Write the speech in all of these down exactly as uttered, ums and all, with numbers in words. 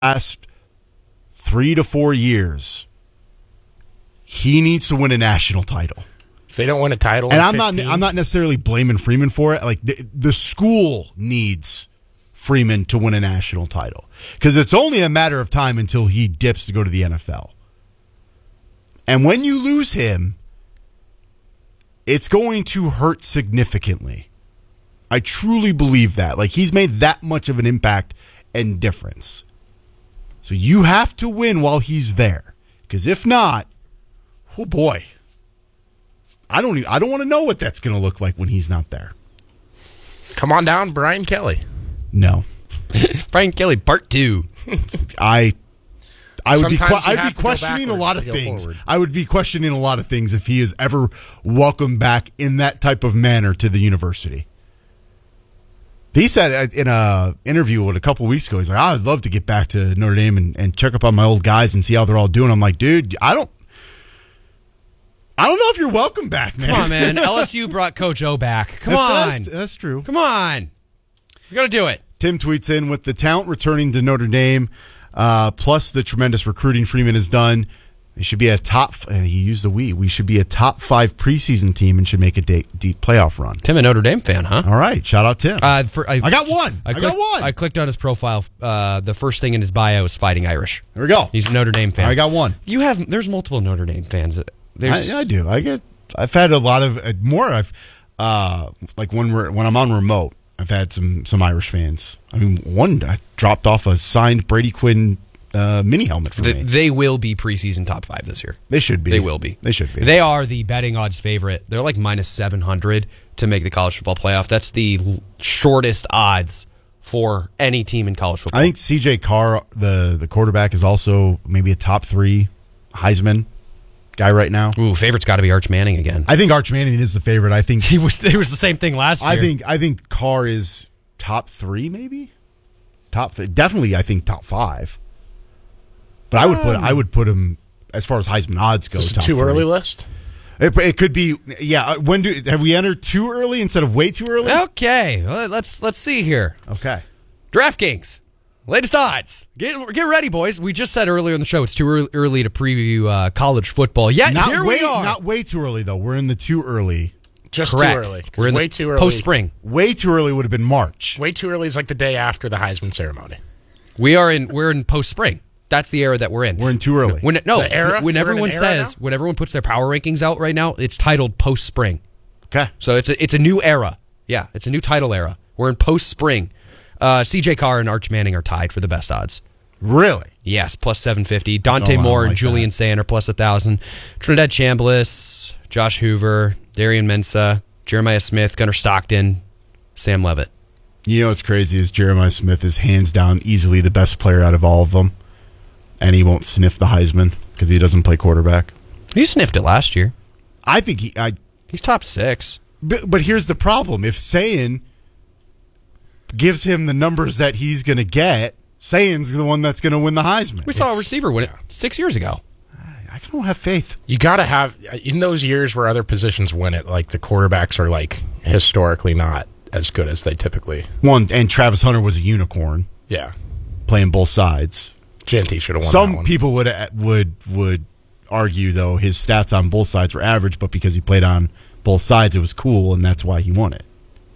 last three to four years, he needs to win a national title. If they don't win a title, and I'm not, I'm not necessarily blaming Freeman for it. Like the, the school needs Freeman to win a national title because it's only a matter of time until he dips to go to the N F L. And when you lose him, it's going to hurt significantly. I truly believe that. Like, he's made that much of an impact and difference. So you have to win while he's there. Because if not, oh boy, I don't even, I don't want to know what that's going to look like when he's not there. Come on down, Brian Kelly. No. Brian Kelly, part two. I I would Sometimes be you I'd have be to go questioning a lot of backwards to go things. forward. I would be questioning a lot of things if he is ever welcomed back in that type of manner to the university. He said in a interview a couple weeks ago, he's like, I'd love to get back to Notre Dame and, and check up on my old guys and see how they're all doing. I'm like, dude, I don't I don't know if you're welcome back, man. Come on, man. L S U brought Coach O back. Come that's, on. That's, that's true. Come on. You got to do it. Tim tweets in, with the talent returning to Notre Dame, uh, plus the tremendous recruiting Freeman has done, they should be a top, and he used the we, we should be a top five preseason team and should make a deep, deep playoff run. Tim, a Notre Dame fan, huh? All right. Shout out, Tim. Uh, for, I, I got one. I, I, clicked, got one. I clicked on his profile. Uh, the first thing in his bio is fighting Irish. There we go. He's a Notre Dame fan. I got one. You have, there's multiple Notre Dame fans. There's, I, I do. I get, I've had a lot of, uh, more, I've, uh, like when we're, when I'm on remote, I've had some, some Irish fans. I mean, one I dropped off a signed Brady Quinn uh, mini helmet for the, me. They will be preseason top five this year. They should be. They will be. They should be. They are the betting odds favorite. They're like minus seven hundred to make the college football playoff. That's the l- shortest odds for any team in college football. I think C J Carr, the, the quarterback, is also maybe a top three Heisman guy right now. Ooh, favorite's got to be Arch Manning again. I think Arch Manning is the favorite. I think He was. It was the same thing last year. I think I think Carr is top three, maybe top th- definitely. I think top five. But I would put I would put him as far as Heisman odds go. Is this a top too three. early list? It, it could be. Yeah. When do have we entered too early instead of way too early? Okay, well, let's let's see here. Okay. DraftKings, latest odds. Get get ready, boys. We just said earlier in the show it's too early, early to preview uh, college football. Yet Not here way, we are. Not way too early though. We're in the too early. Just Correct. too early. We're in way the too early. post spring. Way too early would have been March. Way too early is like the day after the Heisman ceremony. We are in. We're in post spring. That's the era that we're in. We're in too early. When no, The era? when We're in everyone an era says, now? when everyone puts their power rankings out right now, it's titled post spring. Okay. So it's a it's a new era. Yeah, it's a new title era. We're in post spring. Uh, C J Carr and Arch Manning are tied for the best odds. Really? Yes, plus seven fifty. Dante Oh, I Moore like and Julian that. Sand are plus one thousand. Trinidad Chambliss, Josh Hoover, Darian Mensah, Jeremiah Smith, Gunnar Stockton, Sam Levitt. You know what's crazy is Jeremiah Smith is hands down easily the best player out of all of them, and he won't sniff the Heisman because he doesn't play quarterback. He sniffed it last year. I think he. I. He's top six. But, but here's the problem: if Sayin gives him the numbers that he's going to get, Sayin's the one that's going to win the Heisman. We saw a It's- receiver win it six years ago. I don't have faith. You got to have, in those years where other positions win it, like the quarterbacks are like historically not as good as they typically. One, and Travis Hunter was a unicorn Yeah. playing both sides. Genty should have won that Some one. people would would would argue though his stats on both sides were average, but because he played on both sides, it was cool, and that's why he won it.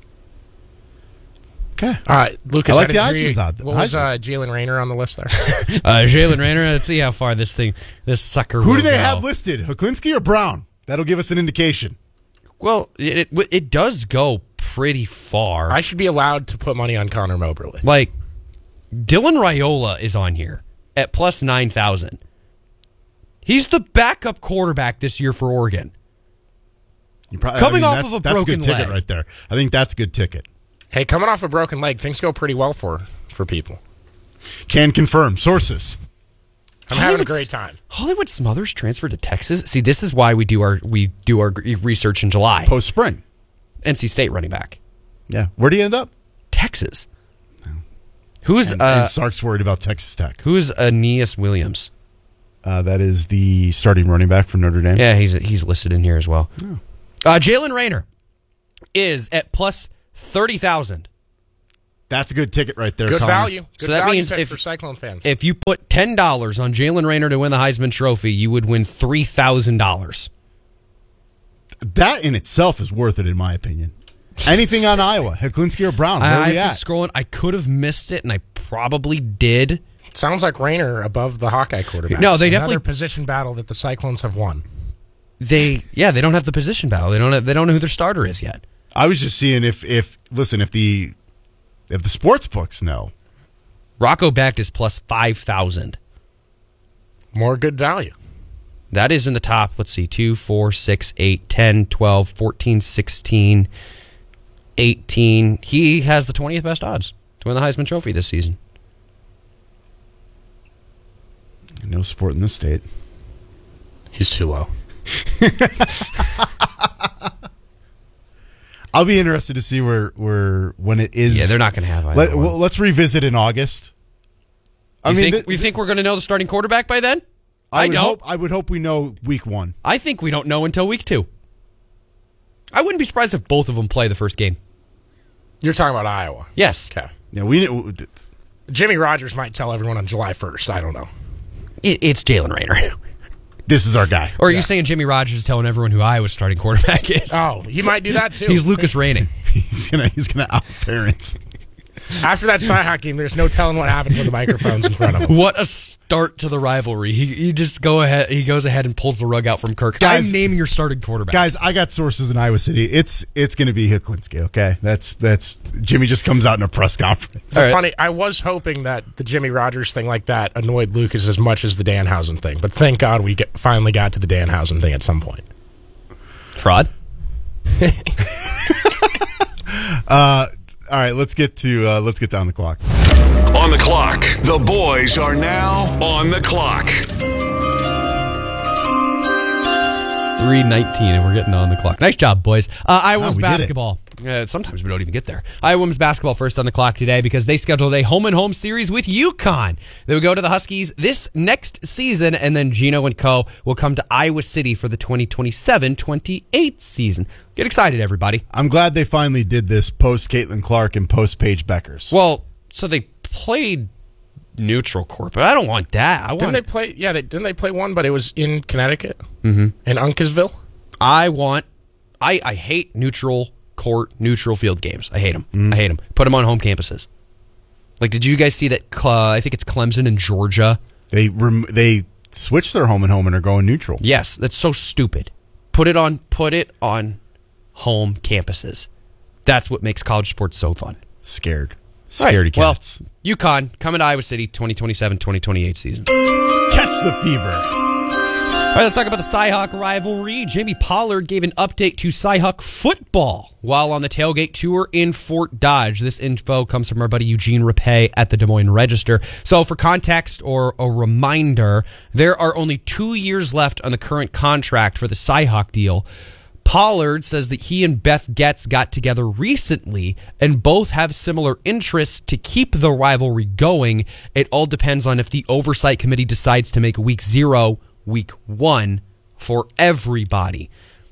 Okay. All right, Lucas, I like didn't the hear Heisman's you- odd- What was Heisman. uh, Jalen Rayner on the list there? Uh, Jalen Rayner. Let's see how far this thing, this sucker. Who will do they go. have listed? Huklinski or Brown? That'll give us an indication. Well, it, it it does go pretty far. I should be allowed to put money on Connor Moberly. Like Dylan Raiola is on here at plus nine thousand. He's the backup quarterback this year for Oregon. You probably, Coming off that's, of a that's broken good ticket leg. right there. I think that's a good ticket. Hey, coming off a broken leg, things go pretty well for for people. Can confirm sources. I'm having a Hollywood- great time. Hollywood Smothers transferred to Texas. See, this is why we do our we do our research in July. Post spring. N C State running back, Yeah. Where do you end up? Texas. Who's And, uh, and Sark's worried about Texas Tech. who's Aeneas Williams? Uh, that is the starting running back for Notre Dame. Yeah, he's he's listed in here as well. Oh. Uh, Jalen Rayner is at plus thirty thousand. That's a good ticket right there. Good Connor. value. Good So that value means pick if- for Cyclone fans. If you put ten dollars on Jalen Raynor to win the Heisman Trophy, you would win three thousand dollars. That in itself is worth it, in my opinion. Anything on Iowa, Heklinski or Brown? Where I, are I've we been at? scrolling. I could have missed it, and I probably did. Sounds like Rainer above the Hawkeye quarterback. No, they Another definitely- position battle that the Cyclones have won. They yeah, they don't have the position battle. They don't have, they don't know who their starter is yet. I was just seeing if if listen if the if the sports books know. Rocco Becht is plus five thousand. More good value. That is in the top, let's see, two, four, six, eight, ten, twelve, fourteen, sixteen, eighteen. He has the twentieth best odds to win the Heisman Trophy this season. No sport in this state. He's too low. I'll be interested to see where where when it is. Yeah, they're not going to have either Let, one. well, let's revisit in August. I You mean, think, th- we think we're going to know the starting quarterback by then? I, I would don't. hope I would hope we know week one. I think we don't know until week two. I wouldn't be surprised if both of them play the first game. You're talking about Iowa. Yes. Okay. Yeah, we. Jimmy Rogers might tell everyone on July first. I don't know. It, it's Jalen Raynor. This is our guy. Or are Yeah. you saying Jimmy Rogers is telling everyone who Iowa's starting quarterback is? Oh, he might do that too. He's Lucas Raining. He's gonna he's gonna out parents. After that Cyhawk game, there's no telling what happened with the microphones in front of him. What a start to the rivalry. He, he just go ahead. He goes ahead and pulls the rug out from Kirk. Guys- I'm naming your starting quarterback. Guys, I got sources in Iowa City. It's it's gonna be Heklinski. Okay, that's that's Jimmy just comes out in a press conference. It's funny. I was hoping that the Jimmy Rogers thing like that annoyed Lucas as much as the Danhausen thing, but thank God we get, finally got to the Danhausen thing at some point. Fraud. Uh, all right, let's get to uh, let's get down the clock. On the clock. The boys are now on the clock. three nineteen, and we're getting on the clock. Nice job, boys. Uh, Iowa Wow, women's we did it. basketball. Uh, sometimes we don't even get there. Iowa women's basketball first on the clock today because they scheduled a home-and-home series with UConn. They will go to the Huskies this next season, and then Gino and co. will come to Iowa City for the twenty twenty-seven twenty-eight season. Get excited, everybody. I'm glad they finally did this post Caitlin Clark and post Paige Beckers. Well, so they played neutral court, but I don't want that. I Didn't want they play? Yeah, they, didn't they play one? But it was in Connecticut, mm-hmm. in Uncasville. I want. I, I hate neutral court, neutral field games. I hate them. I hate them. Put them on home campuses. Like, did you guys see that? Uh, I think it's Clemson and Georgia. They rem- they switched their home and home and are going neutral. Yes, that's so stupid. Put it on. Put it on home campuses. That's what makes college sports so fun. Scared, Right. scaredy cats. Well, UConn coming to Iowa City twenty twenty-seven twenty twenty-eight season. Catch the fever. All right, let's talk about the Cyhawk rivalry. Jamie Pollard gave an update to Cyhawk football while on the tailgate tour in Fort Dodge. This info comes from our buddy Eugene Rapay at the Des Moines Register. So for context or a reminder, there are only two years left on the current contract for the Cyhawk deal. Pollard says that he and Beth Getz got together recently and both have similar interests to keep the rivalry going. It all depends on if the oversight committee decides to make week zero week one for everybody,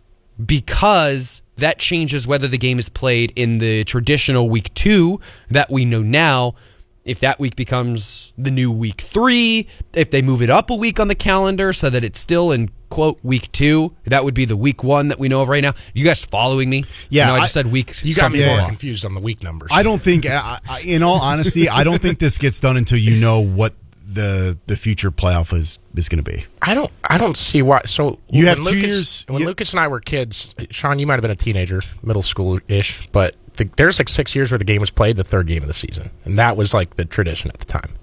because that changes whether the game is played in the traditional week two that we know now. If that week becomes the new week three, if they move it up a week on the calendar so that it's still in, quote, week two, that would be the week one that we know of right now. You guys following me? Yeah, You know, I I- just said week. You got me something more wrong. confused on the week numbers. I don't think, I, I, in all honesty, I don't think this gets done until you know what the the future playoff is is going to be. I don't. I don't see why. So You when have two Lucas, years- When you- Lucas and I were kids, Sean, you might have been a teenager, middle school ish, but the, there's like six years where the game was played the third game of the season, and that was like the tradition at the time.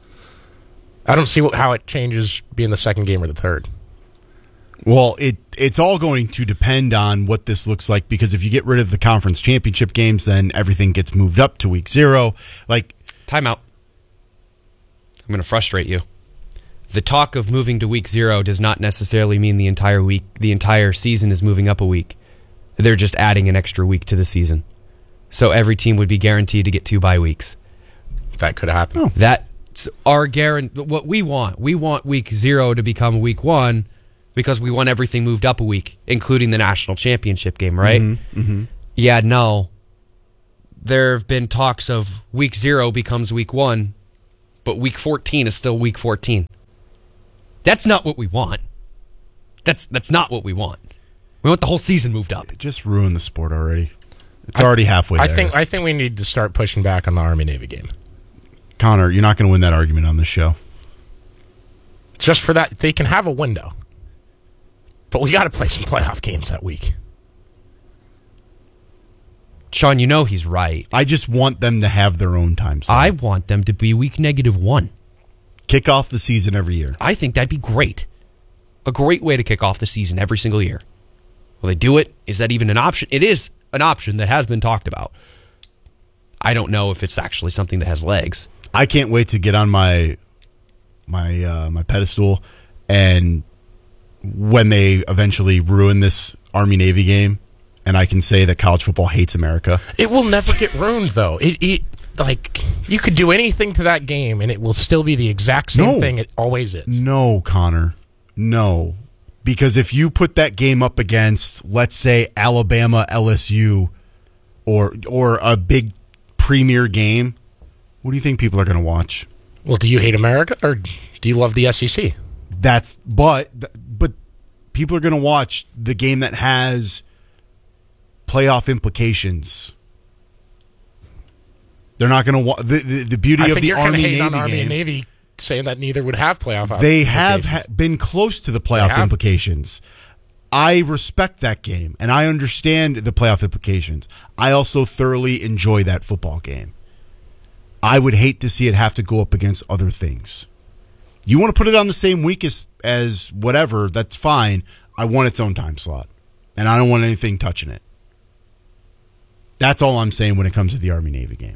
I don't see what, how it changes being the second game or the third. Well, it it's all going to depend on what this looks like, because if you get rid of the conference championship games, then everything gets moved up to week zero. Like, Timeout. I'm going to frustrate you. The talk of moving to week zero does not necessarily mean the entire week, the entire season is moving up a week. They're just adding an extra week to the season. So every team would be guaranteed to get two bye weeks. That could happen. Oh. That's our guarantee. What we want, we want week zero to become week one because we want everything moved up a week, including the national championship game, right? Mm-hmm, mm-hmm. Yeah, no. there have been talks of week zero becomes week one, but week fourteen is still week fourteen. That's not what we want. That's that's not what we want. We want the whole season moved up. It just ruined the sport already. It's I, already halfway I there. think I think we need to start pushing back on the Army-Navy game. Connor, you're not going to win that argument on this show. Just for that, they can have a window. But we got to play some playoff games that week. Sean, you know he's right. I just want them to have their own time slot. I want them to be week negative one. Kick off the season every year. I think that'd be great. A great way to kick off the season every single year. Will they do it? Is that even an option? It is an option that has been talked about. I don't know if it's actually something that has legs. I can't wait to get on my my uh, my pedestal, and when they eventually ruin this Army-Navy game, and I can say that college football hates America. It will never get ruined, though. It, it like you could do anything to that game, and it will still be the exact same no. thing it always is. No, Connor, no, because if you put that game up against, let's say, Alabama, L S U, or or a big premier game, what do you think people are going to watch? Well, do you hate America or do you love the S E C? That's but but people are going to watch the game that has playoff implications. They're not going to watch the, the the beauty I of think the you're Army hate Navy on Army game. and Navy saying that neither would have playoff. They have ha- been close to the playoff implications. I respect that game and I understand the playoff implications. I also thoroughly enjoy that football game. I would hate to see it have to go up against other things. You want to put it on the same week as, as whatever, that's fine. I want its own time slot. And I don't want anything touching it. That's all I'm saying when it comes to the Army-Navy game.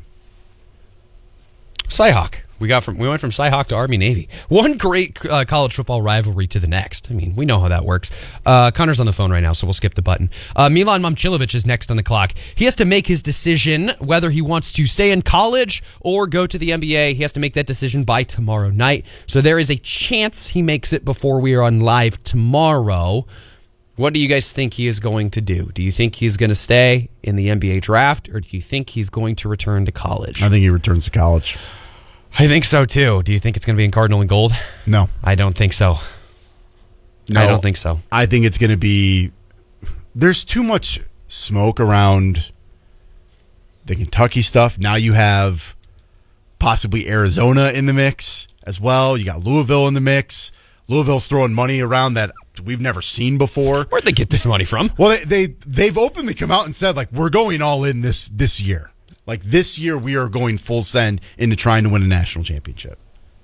Cyhawk. We got from we went from Cyhawk to Army Navy. One great uh, college football rivalry to the next. I mean, we know how that works. Uh, Connor's on the phone right now, so we'll skip the button. Uh, Milan Momcilovic is next on the clock. He has to make his decision whether he wants to stay in college or go to the N B A. He has to make that decision by tomorrow night. So there is a chance he makes it before we are on live tomorrow. What do you guys think he is going to do? Do you think he's going to stay in the N B A draft, or do you think he's going to return to college? I think he returns to college. I think so, too. Do you think it's going to be in Cardinal and Gold? No. I don't think so. No, I don't think so. I think it's going to be... There's too much smoke around the Kentucky stuff. Now you have possibly Arizona in the mix as well. You got Louisville in the mix. Louisville's throwing money around that we've never seen before. Where'd they get this money from? Well, they, they, they've openly come out and said, like, we're going all in this this year. Like, this year we are going full send into trying to win a national championship.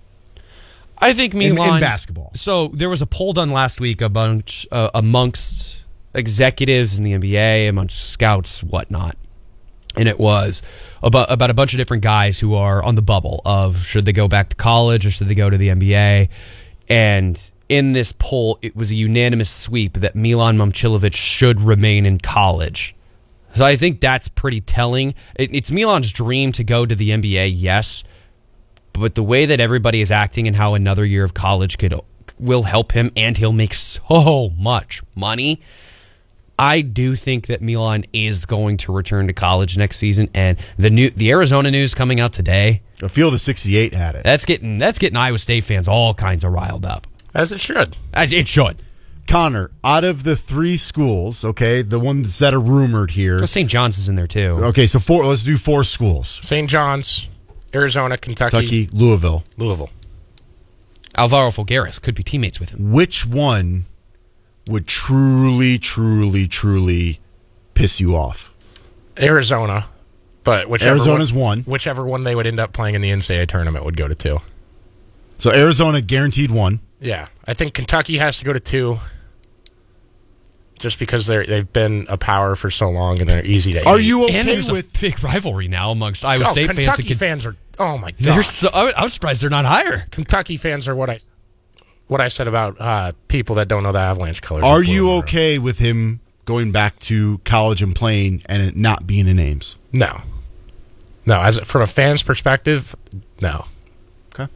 I think Milan... In, in basketball. So there was a poll done last week a bunch, uh, amongst executives in the N B A, amongst scouts, whatnot. And it was about, about a bunch of different guys who are on the bubble of should they go back to college or should they go to the N B A. And in this poll, it was a unanimous sweep that Milan Momcilovic should remain in college. So I think that's pretty telling. It, it's Milan's dream to go to the N B A, yes. But the way that everybody is acting and how another year of college could will help him and he'll make so much money, I do think that Milan is going to return to college next season. And the new the Arizona news coming out today, A field of sixty-eight had it. That's getting that's getting Iowa State fans all kinds of riled up. As it should. It should. Connor, out of the three schools, okay, the ones that are rumored here. Well, Saint John's is in there too. Okay, so four. Let's do four schools. Saint John's, Arizona, Kentucky, Kentucky, Louisville. Louisville. Alvaro Fulgaris could be teammates with him. Which one would truly, truly, truly piss you off? Arizona, but whichever Arizona's one, one. Whichever one they would end up playing in the N C double A tournament would go to two. So Arizona guaranteed one. Yeah, I think Kentucky has to go to two, just because they they've been a power for so long and they're easy to. Are eat. you okay and there's with a big rivalry now amongst Iowa oh, State Kentucky fans? Kentucky fans are. Oh my god! They're so, I- I'm surprised they're not higher. Kentucky fans are what I what I said about uh, people that don't know the Avalanche colors. Are you okay with him going back to college and playing and it not being in Ames? No, no. As from a fan's perspective, no. Okay.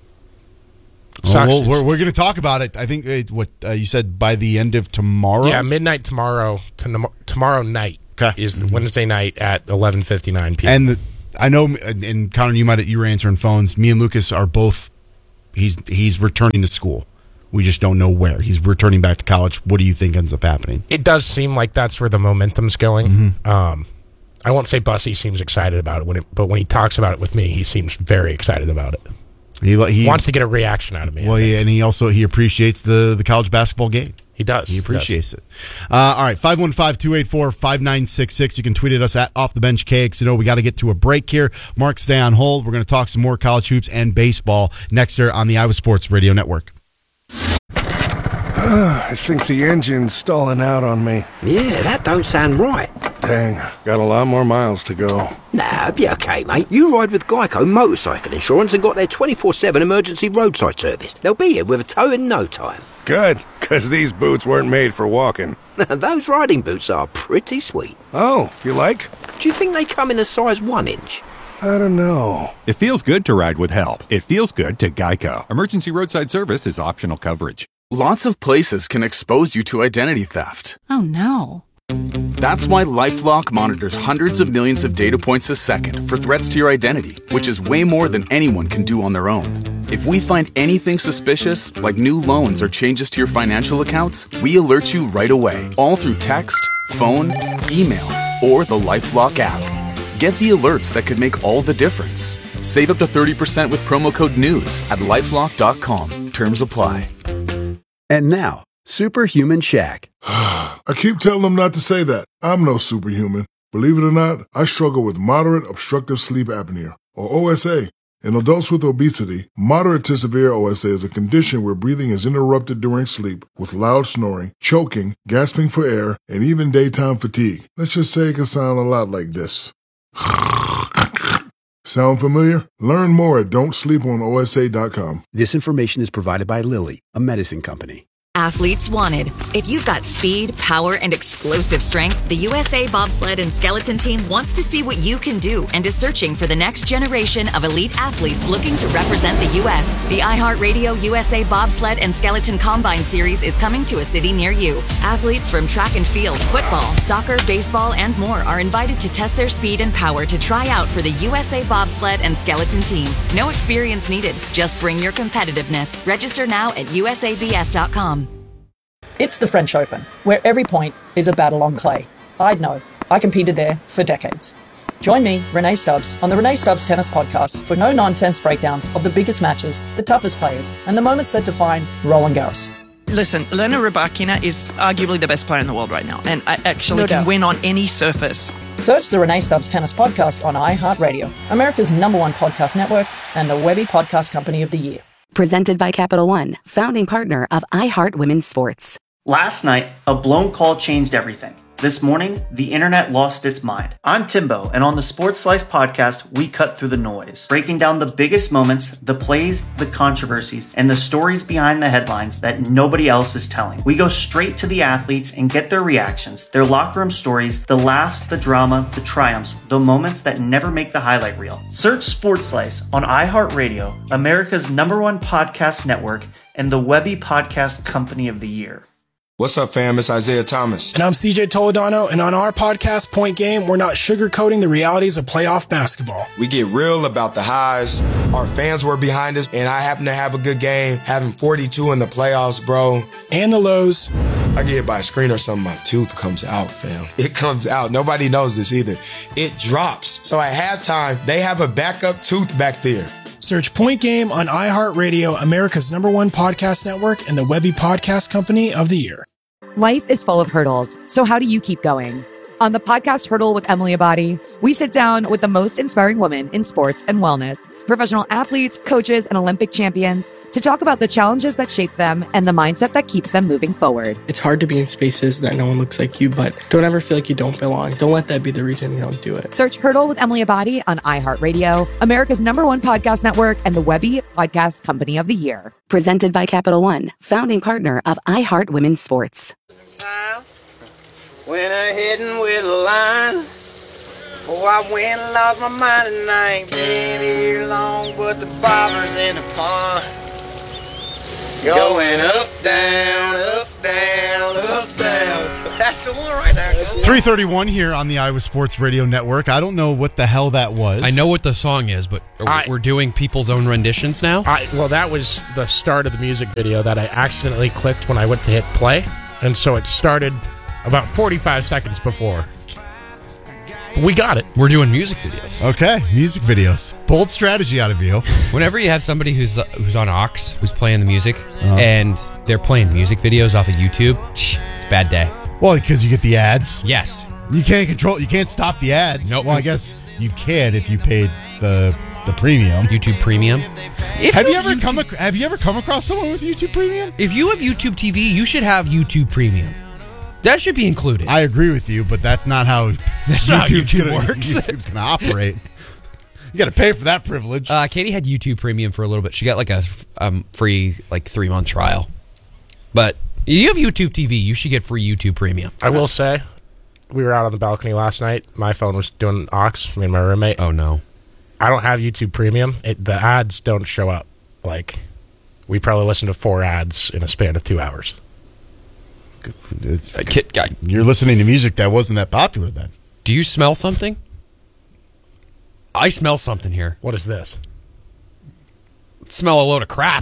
Sucks. Well, we're we're going to talk about it. I think uh, what uh, you said by the end of tomorrow. Yeah, midnight tomorrow to tom- tomorrow night. Okay. Is Wednesday night at eleven fifty-nine p.m. And the, I know, and Connor, you might you were answering phones. Me and Lucas are both. He's he's returning to school. We just don't know where. He's returning back to college. What do you think ends up happening? It does seem like that's where the momentum's going. Mm-hmm. Um, I won't say Bussy seems excited about it, when it, but when he talks about it with me, he seems very excited about it. He, he wants to get a reaction out of me. Well, yeah, and he also he appreciates the, the college basketball game. He does. He appreciates he does. it. Uh, all right, five one five, two eight four, five nine six six. You can tweet at us at Off the Bench K X N O. We got to get to a break here. Mark, stay on hold. We're going to talk some more college hoops and baseball next here on the Iowa Sports Radio Network. I think the engine's stalling out on me. Yeah, that don't sound right. Dang, got a lot more miles to go. Nah, be okay, mate. You ride with Geico Motorcycle Insurance and got their twenty-four seven emergency roadside service. They'll be here with a tow in no time. Good, because these boots weren't made for walking. Those riding boots are pretty sweet. Oh, you like? Do you think they come in a size one inch? I don't know. It feels good to ride with help. It feels good to Geico. Emergency roadside service is optional coverage. Lots of places can expose you to identity theft. Oh, no. That's why LifeLock monitors hundreds of millions of data points a second for threats to your identity, which is way more than anyone can do on their own. If we find anything suspicious, like new loans or changes to your financial accounts, we alert you right away, all through text, phone, email, or the LifeLock app. Get the alerts that could make all the difference. Save up to thirty percent with promo code NEWS at lifelock dot com. Terms apply. And now, Superhuman Shaq. I keep telling them not to say that. I'm no superhuman. Believe it or not, I struggle with moderate obstructive sleep apnea, or O S A. In adults with obesity, moderate to severe O S A is a condition where breathing is interrupted during sleep with loud snoring, choking, gasping for air, and even daytime fatigue. Let's just say it can sound a lot like this. Sound familiar? Learn more at don't sleep on O S A dot com. This information is provided by Lilly, a medicine company. Athletes wanted. If you've got speed, power, and explosive strength, the U S A Bobsled and Skeleton Team wants to see what you can do and is searching for the next generation of elite athletes looking to represent the U S. The iHeartRadio U S A Bobsled and Skeleton Combine Series is coming to a city near you. Athletes from track and field, football, soccer, baseball, and more are invited to test their speed and power to try out for the U S A Bobsled and Skeleton Team. No experience needed. Just bring your competitiveness. Register now at U S A B S dot com. It's the French Open, where every point is a battle on clay. I'd know. I competed there for decades. Join me, Renee Stubbs, on the Renee Stubbs Tennis Podcast for no-nonsense breakdowns of the biggest matches, the toughest players, and the moments that define Roland Garros. Listen, Elena Rybakina is arguably the best player in the world right now, and I actually No can doubt. win on any surface. Search the Renee Stubbs Tennis Podcast on iHeartRadio, America's number one podcast network, and the Webby Podcast Company of the Year. Presented by Capital One, founding partner of iHeart Women's Sports. Last night, a blown call changed everything. This morning, the internet lost its mind. I'm Timbo, and on the Sports Slice podcast, we cut through the noise, breaking down the biggest moments, the plays, the controversies, and the stories behind the headlines that nobody else is telling. We go straight to the athletes and get their reactions, their locker room stories, the laughs, the drama, the triumphs, the moments that never make the highlight reel. Search Sports Slice on iHeartRadio, America's number one podcast network, and the Webby Podcast Company of the Year. What's up, fam? It's Isaiah Thomas. And I'm C J Toledano, and on our podcast, Point Game, we're not sugarcoating the realities of playoff basketball. We get real about the highs. Our fans were behind us, and I happen to have a good game, having forty-two in the playoffs, bro. And the lows. I get hit by a screen or something, my tooth comes out, fam. It comes out. Nobody knows this either. It drops. So at halftime, they have a backup tooth back there. Search Point Game on iHeartRadio, America's number one podcast network, and the Webby Podcast Company of the Year. Life is full of hurdles, so how do you keep going? On the podcast Hurdle with Emily Abadi, we sit down with the most inspiring women in sports and wellness, professional athletes, coaches, and Olympic champions to talk about the challenges that shape them and the mindset that keeps them moving forward. It's hard to be in spaces that no one looks like you, but don't ever feel like you don't belong. Don't let that be the reason you don't do it. Search Hurdle with Emily Abadi on iHeartRadio, America's number one podcast network, and the Webby Podcast Company of the Year. Presented by Capital One, founding partner of iHeart Women's Sports. When I hitting with a line, before I went and lost my mind, and I ain't been here long, but the bobber's in the pond. Going up, down, up, down, up, down. That's the one right there. three thirty-one here on the Iowa Sports Radio Network. I don't know what the hell that was. I know what the song is, but I- we're doing people's own renditions now. I, well, that was the start of the music video that I accidentally clicked when I went to hit play, and so it started about forty-five seconds before. We got it. We're doing music videos. Okay, music videos. Bold strategy out of you. Whenever you have somebody who's uh, who's on aux, who's playing the music, Uh-huh. and they're playing music videos off of YouTube, it's a bad day. Well, because you get the ads. Yes. You can't control. You can't stop the ads. Nope. Well, I guess you can if you paid the the premium. YouTube Premium. If have you have ever YouTube- come? Ac- have you ever come across someone with YouTube Premium? If you have YouTube T V, you should have YouTube Premium. That should be included. I agree with you, but that's not how That's not how YouTube's YouTube gonna, works. YouTube's going to operate. You got to pay for that privilege. Uh, Katie had YouTube Premium for a little bit. She got like a um, free like three month trial. But you have YouTube T V, you should get free YouTube Premium. I will say, we were out on the balcony last night. My phone was doing aux, me and my roommate. Oh, no. I don't have YouTube Premium. It, the ads don't show up. Like, we probably listened to four ads in a span of two hours. It's, Uh, kid, guy, you're listening to music that wasn't that popular then. do you smell something? I smell something here. What is this? Smell a load of crap.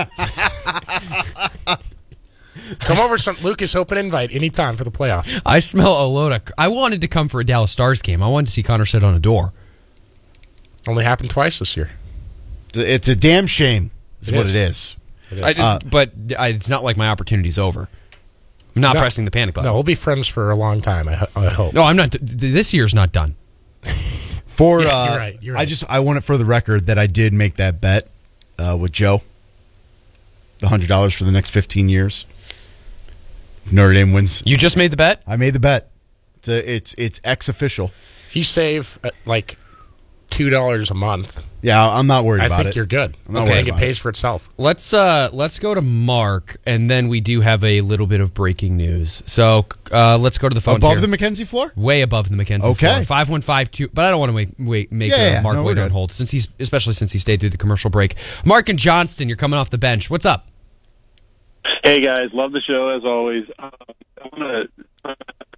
Come over, some Lucas. Open invite anytime for the playoffs. I smell a load of. I wanted to come for a Dallas Stars game. I wanted to see Connor sit on a door. Only happened twice this year. It's a damn shame. Is It what is. it is. It is. I did, Uh, but I, it's not like my opportunity's over. I'm not No. pressing the panic button. No, we'll be friends for a long time. I, ho- I hope. No, I'm not. th- This year's not done. For Yeah, uh, you're right, you're I right. just I want it for the record that I did make that bet uh, with Joe. The hundred dollars for the next fifteen years. If Notre Dame wins, You just made the bet? I made the bet. It's a, it's it's ex official. If you save uh, like two dollars a month, Yeah, I'm not worried I about think it. you're good. I'm not Okay, worried it about pays it. for itself. Let's uh let's go to Mark, and then we do have a little bit of breaking news. So uh, let's go to the phones Above here. the Mackenzie floor? Way above the Mackenzie Okay. floor. five one five two, but I don't want to wait, wait make Yeah, uh, yeah, Mark no, wait we're on good. hold, since he's especially since he stayed through the commercial break. Mark and Johnston, you're coming off the bench. What's up? Hey guys, love the show as always. Um, I want to.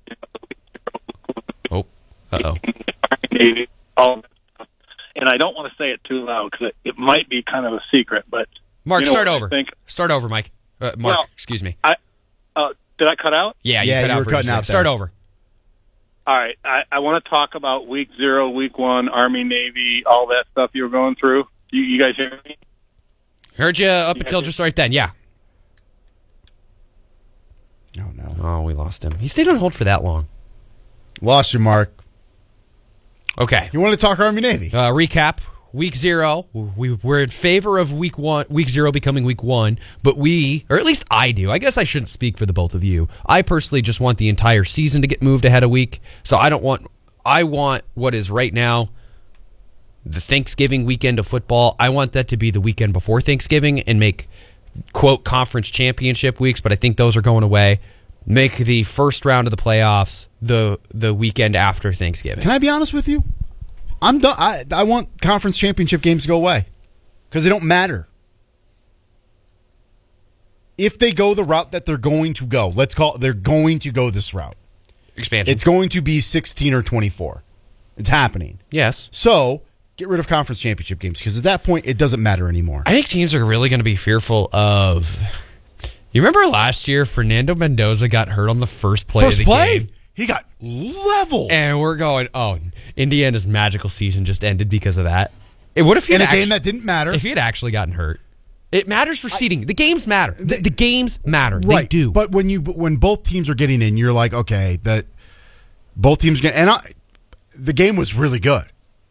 Oh, uh oh. All, and I don't want to say it too loud because it, it might be kind of a secret. But Mark, you know start what I over. think? Start over, Mike. Uh, Mark, Well, excuse me. I uh, did I cut out? Yeah, you Yeah, cut you out were for cutting just a out second. Start there. over. All right, I, I want to talk about week zero, week one, Army, Navy, all that stuff you were going through. You, you guys hear me? Heard you up Yeah, until just- just right then. Yeah. Oh no, Oh, we lost him. He stayed on hold for that long. lost you, Mark. Okay. You want to talk Army Navy? Uh, recap. Week zero, we, we're in favor of week one, week zero becoming week one, but we, or at least I do, I guess I shouldn't speak for the both of you. I personally just want the entire season to get moved ahead a week. So I don't want, I want what is right now the Thanksgiving weekend of football. I want that to be the weekend before Thanksgiving and make, quote, conference championship weeks, but I think those are going away. Make the first round of the playoffs the the weekend after Thanksgiving. Can I be honest with you? I'm done. I, I want conference championship games to go away because they don't matter. If they go the route that they're going to go, let's call they're going to go this route. Expansion. It's going to be sixteen or twenty-four. It's happening. Yes. So get rid of conference championship games because at that point it doesn't matter anymore. I think teams are really going to be fearful of. You remember last year, Fernando Mendoza got hurt on the first play First of the play, game, he got leveled. and we're going, "Oh, Indiana's magical season just ended because of that." It what if he In had a game actu- that didn't matter. If he had actually gotten hurt, it matters for seeding. The games matter. The, the games matter. They Right. do. But when you when both teams are getting in, you're like, okay, that both teams get and I, the game was really good,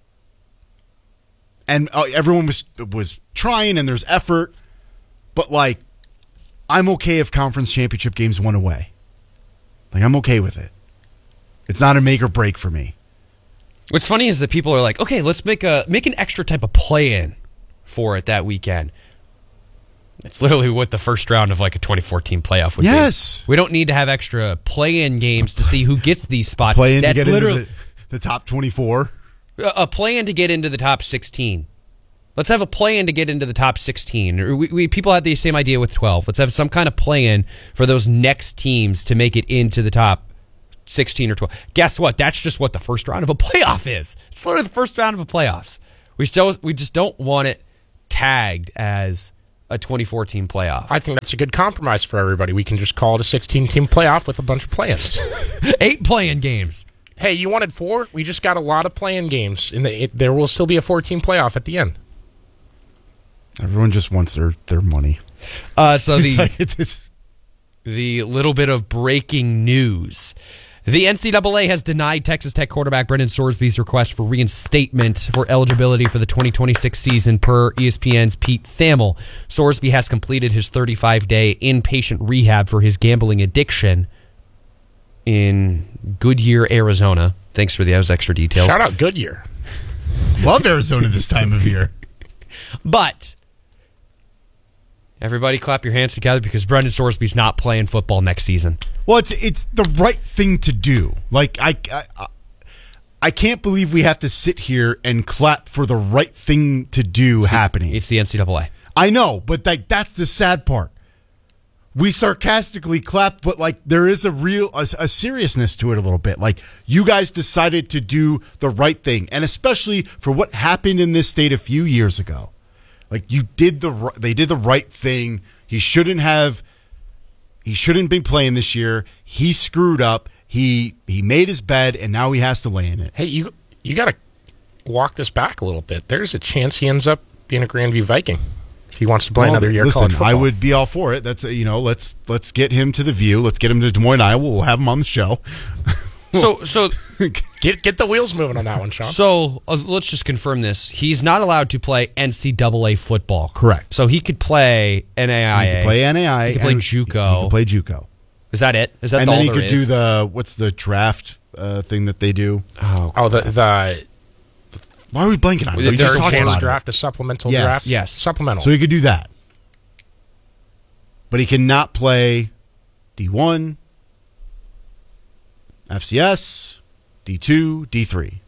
and uh, everyone was was trying, and there's effort, but like, I'm okay if conference championship games went away. Like I'm okay with it. It's not a make or break for me. What's funny is that people are like, "Okay, let's make a make an extra type of play-in for it that weekend." It's literally what the first round of like a twenty fourteen playoff would Yes. be. We don't need to have extra play-in games to see who gets these spots. Play in to That's get literally into the, the top twenty-four. a a play-in to get into the top sixteen. Let's have a play-in to get into the top sixteen. Or We, we people had the same idea with twelve. Let's have some kind of play-in for those next teams to make it into the top sixteen or twelve. Guess what? That's just what the first round of a playoff is. It's literally the first round of a playoffs. We still we just don't want it tagged as a twenty fourteen playoff. I think that's a good compromise for everybody. We can just call it a sixteen-team playoff with a bunch of play-ins. Eight play-in games. Hey, you wanted four? We just got a lot of play-in games, and the, it, there will still be a four-team playoff at the end. Everyone just wants their, their money. Uh, so It's the like, it's- the little bit of breaking news. The N C double A has denied Texas Tech quarterback Brendan Sorsby's request for reinstatement for eligibility for the twenty twenty-six season per E S P N's Pete Thamel. Sorsby has completed his thirty-five day inpatient rehab for his gambling addiction in Goodyear, Arizona. Thanks for those extra details. Shout out Goodyear. Love Arizona this time of year. But everybody clap your hands together because Brendan Sorsby's not playing football next season. Well, it's it's the right thing to do. Like I, I, I can't believe we have to sit here and clap for the right thing to do It's the- happening. It's the N C double A. I know, but like that's the sad part. We sarcastically clap, but like there is a real a, a seriousness to it a little bit. Like you guys decided to do the right thing, and especially for what happened in this state a few years ago. Like you did the ri- they did the right thing. He shouldn't have. He shouldn't be playing this year. He screwed up. He he made his bed, and now he has to lay in it. Hey, you you got to walk this back a little bit. There's a chance he ends up being a Grandview Viking if he wants to play Well, another year of listen, college football. I would be all for it. That's you know, let's let's get him to the View. Let's get him to Des Moines, Iowa. We'll have him on the show. So so get get the wheels moving on that one, Sean. So uh, let's just confirm this. He's not allowed to play N C double A football. Correct. So he could play N A I A. He could play N A I A. He could play and JUCO. He could play JUCO. Is that it? Is that and all then he there could is? do the what's the draft uh, thing that they do? Oh, oh the the. Why are we blanking on it? The We just third talked chance about it. draft, the supplemental Yes. draft. Yes. Supplemental. So he could do that, but he cannot play D one, F C S, D two, D three.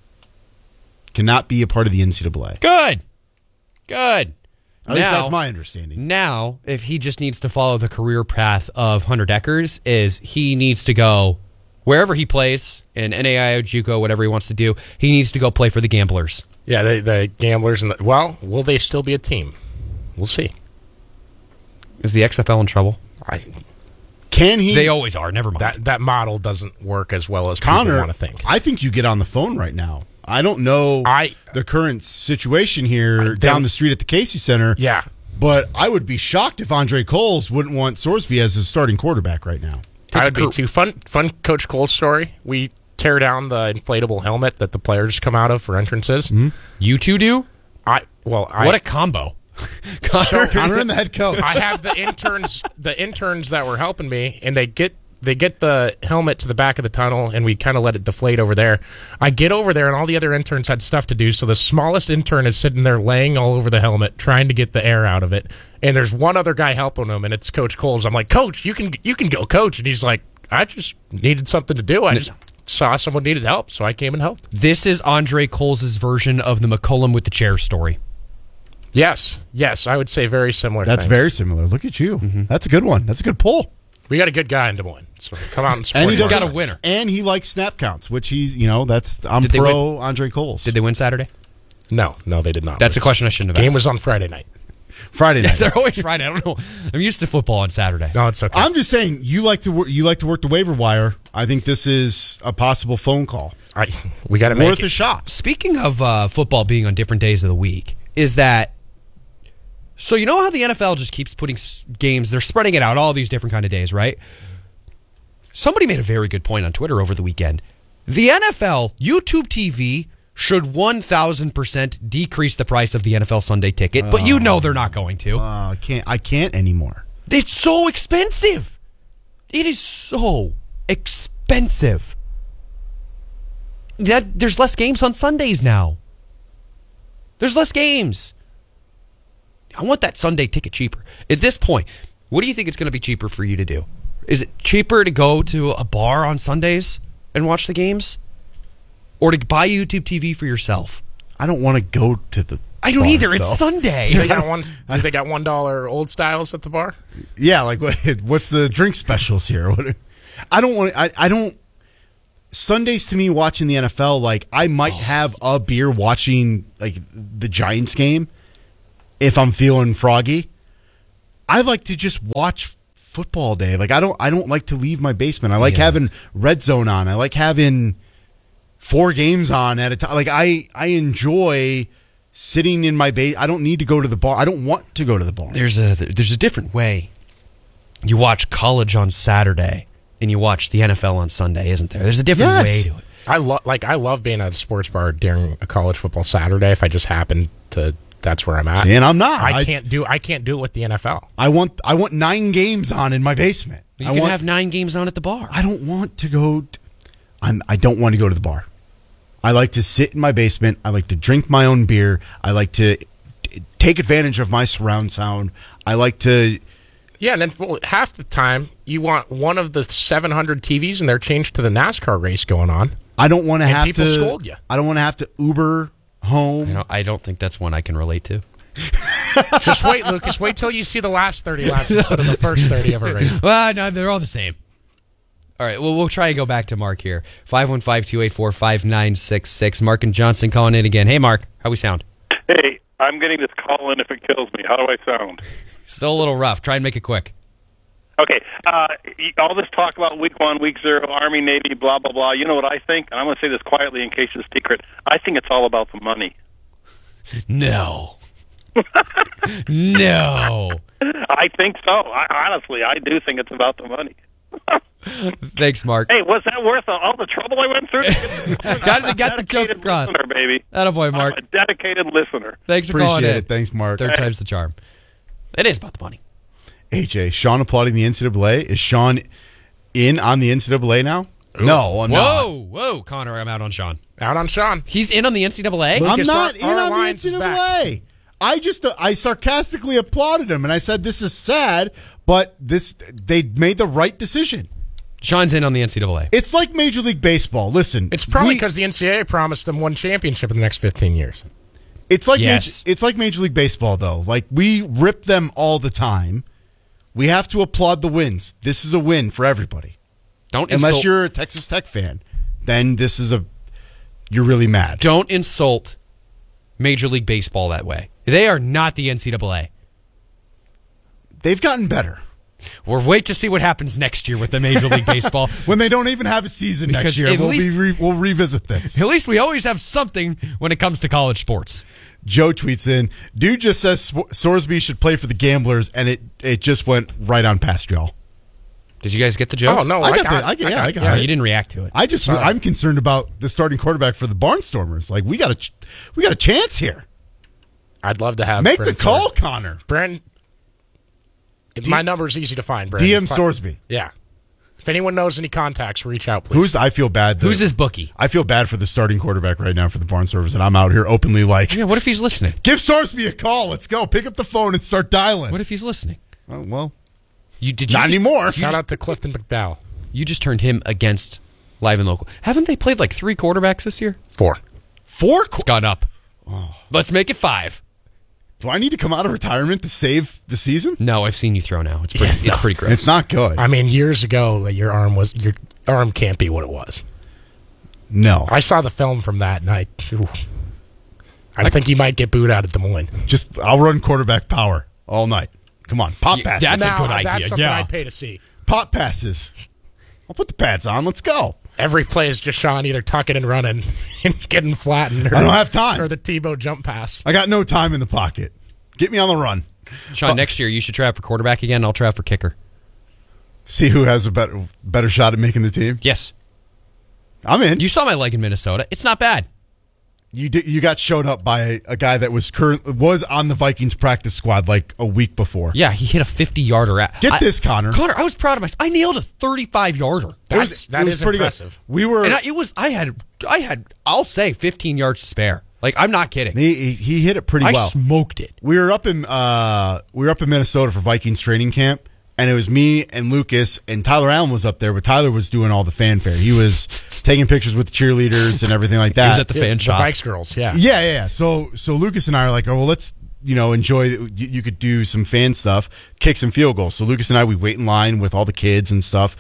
Cannot be a part of the N C double A. Good. Good. At least that's my understanding. Now, if he just needs to follow the career path of Hunter Deckers, is he needs to go wherever he plays in N A I A, JUCO, whatever he wants to do. He needs to go play for the Gamblers. Yeah, the, the Gamblers. and the, Well, will they still be a team? We'll see. Is the X F L in trouble? I, Can he? They always are. Never mind. that that model doesn't work as well as Connor, people want to think. I think you get on the phone right now. I don't know I the current situation here down the street at the Casey Center. Yeah. But I would be shocked if Andre Coles wouldn't want Sorsby as his starting quarterback right now. I would be too. Fun, fun Coach Cole's story. We tear down the inflatable helmet that the players come out of for entrances. Mm-hmm. You two do? I well, I, What a combo. Connor, Connor and the head coach. I have the interns, the interns that were helping me, and they get they get the helmet to the back of the tunnel, and we kind of let it deflate over there. I get over there, and all the other interns had stuff to do, so the smallest intern is sitting there laying all over the helmet, trying to get the air out of it. And there's one other guy helping him, and it's Coach Coles. I'm like, Coach, you can you can go, Coach, and he's like, I just needed something to do. I just saw someone needed help, so I came and helped. This is Andre Coles' version of the McCollum with the chair story. Yes, yes, I would say very similar. That's things. very similar. Look at you. Mm-hmm. That's a good one. That's a good pull. We got a good guy in Des Moines, so come out and support And he him. does got a winner. And he likes snap counts, which he's, you know, that's I'm Did they pro Andre Coles. Did they win Saturday? No, no, they did not. That's a question I shouldn't have Game asked. was on Friday night. Friday night. They're always Friday. I don't know. I'm used to football on Saturday. No, it's okay. I'm just saying you like to work, you like to work the waiver wire. I think this is a possible phone call. I, we got to make Worth it. a shot. Speaking of uh, football being on different days of the week, is that so? You know how the N F L just keeps putting s- games? They're spreading it out all these different kind of days, right? Somebody made a very good point on Twitter over the weekend. The N F L YouTube T V should one thousand percent decrease the price of the N F L Sunday ticket, but you know they're not going to. Uh, I can't. I can't anymore. It's so expensive. It is so expensive. That there's less games on Sundays now. There's less games. I want that Sunday ticket cheaper. At this point, what do you think it's going to be cheaper for you to do? Is it cheaper to go to a bar on Sundays and watch the games? Or to buy YouTube T V for yourself? I don't want to go to the. I don't bars, either. It's though. Sunday. They got one. They got one dollar old styles at the bar. Yeah, like what, what's the drink specials here? What, I don't want. I, I don't. Sundays to me watching the N F L, like I might Oh. have a beer watching like the Giants game if I'm feeling froggy. I like to just watch football all day. Like I don't I don't like to leave my basement. I like Yeah. having Red Zone on. I like having four games on at a time. Like I I enjoy sitting in my base. I don't need to go to the bar. I don't want to go to the bar. There's a there's a different way. You watch college on Saturday and you watch the N F L on Sunday, isn't there? There's a different Yes. way to it. I love like I love being at a sports bar during a college football Saturday if I just happen to. That's where I'm at. See, and I'm not. I, I- can't do. I can't do it with the N F L. I want I want nine games on in my basement. You I can want, have nine games on at the bar. I don't want to go. T- I'm. I don't want to go to the bar. I like to sit in my basement. I like to drink my own beer. I like to t- take advantage of my surround sound. I like to. Yeah, and then well, half the time you want one of the seven hundred T Vs and they're changed to the NASCAR race going on. I don't want to And have people to. scold you. I don't want to have to Uber home. You know, I don't think that's one I can relate to. Just wait, Lucas. Wait till you see the last thirty laps instead of the first thirty of a race. Well, no, they're all the same. All right, well, we'll try and go back to Mark here. five one five, two eight four, five nine six six. Mark and Johnson calling in again. Hey, Mark, how we sound? Hey, I'm getting this call in if it kills me. How do I sound? Still a little rough. Try and make it quick. Okay, uh, all this talk about week one, week zero, Army, Navy, blah, blah, blah. You know what I think? And I'm going to say this quietly in case it's secret. I think it's all about the money. No. No. I think so. I, honestly, I do think it's about the money. Thanks, Mark. Hey, was that worth all the trouble I went through? got the, got the joke across. Listener, baby. Attaboy, Mark. I'm a dedicated listener. Thanks for Appreciate calling in. it. Thanks, Mark. Third time's the charm. It is about the money. A J, Sean applauding the N C double A. Is Sean in on the N C double A now? No, I'm whoa, not. whoa, Connor, I'm out on Sean. Out on Sean. He's in on the N C double A? I'm Lucas, not our- in our on the N alliance C is double back. A. I just uh, I sarcastically applauded him and I said this is sad, but this they made the right decision. Sean's in on the N C double A. It's like Major League Baseball. Listen, It's probably we- because the N C double A promised them one championship in the next fifteen years. It's like Yes. Major, it's like Major League Baseball though. Like we rip them all the time. We have to applaud the wins. This is a win for everybody. Don't Unless insult, you're a Texas Tech fan, then this is a you're really mad. don't insult Major League Baseball that way. They are not the N C double A. They've gotten better. We'll wait to see what happens next year with the Major League Baseball. When they don't even have a season next Because year, at we'll least- be re- we'll revisit this. At least we always have something when it comes to college sports. Joe tweets in, dude just says Sw- Sorsby should play for the Gamblers, and it, it just went right on past y'all. Did you guys get the joke? Oh, no, I I got got the, I got, yeah, I got No, it. you didn't react to it. I just, Sorry. I'm concerned about the starting quarterback for the Barnstormers. Like we got a, ch- we got a chance here. I'd love to have Make Brent the call, Sorsby. Connor. Brent, my number's easy to find, Brent. D M Fi- Sorsby. Yeah. If anyone knows any contacts, reach out, please. Who's? I feel bad. that- Who's this bookie? I feel bad for the starting quarterback right now for the Barnstormers, and I'm out here openly like, Yeah, what if he's listening? give Sorsby a call. Let's go. Pick up the phone and start dialing. What if he's listening? Oh, well, You did not you, anymore. Shout out to Clifton McDowell. You just turned him against Live and Local. Haven't they played like three quarterbacks this year? Four. Four. It's gone up. Let's make it five. Do I need to come out of retirement to save the season? No, I've seen you throw now. It's pretty. It's pretty gross. It's not good. I mean, years ago, like, your arm was your arm can't be what it was. No. I saw the film from that night. Ooh. I think you might get booed out of Des Moines. Just I'll run quarterback power all night. Come on, pop passes. that's a Now, good That's idea, something yeah. I'd pay to see. Pop passes. I'll put the pads on. Let's go. Every play is just Sean either tucking and running and getting flattened. Or, I don't have time. Or the Tebow jump pass. I got no time in the pocket. Get me on the run. Sean, next year you should try out for quarterback again. I'll try out for kicker. See who has a better better shot at making the team. Yes. I'm in. You saw my leg in Minnesota. It's not bad. You did, you got showed up by a, a guy that was current was on the Vikings practice squad like a week before. Yeah, he hit a fifty-yarder. At, Get I- this, Connor. Connor, I was proud of myself. I nailed a thirty-five-yarder. That's, was- that it was is pretty good. impressive. We were And I, it was. I had. I had. I'll say fifteen yards to spare. Like I'm not kidding. he, he he hit it pretty I well. smoked it. We were up in uh we were up in Minnesota for Vikings training camp, and it was me and Lucas and Tyler Allen was up there, but Tyler was doing all the fanfare. He was taking pictures with the cheerleaders and everything like that. He was at the fan The shop. Vikes girls, yeah. Yeah, yeah, yeah. So, so Lucas and I are like, oh, well, let's, you know, enjoy. You, you could do some fan stuff, kick some field goals. So Lucas and I, we wait in line with all the kids and stuff,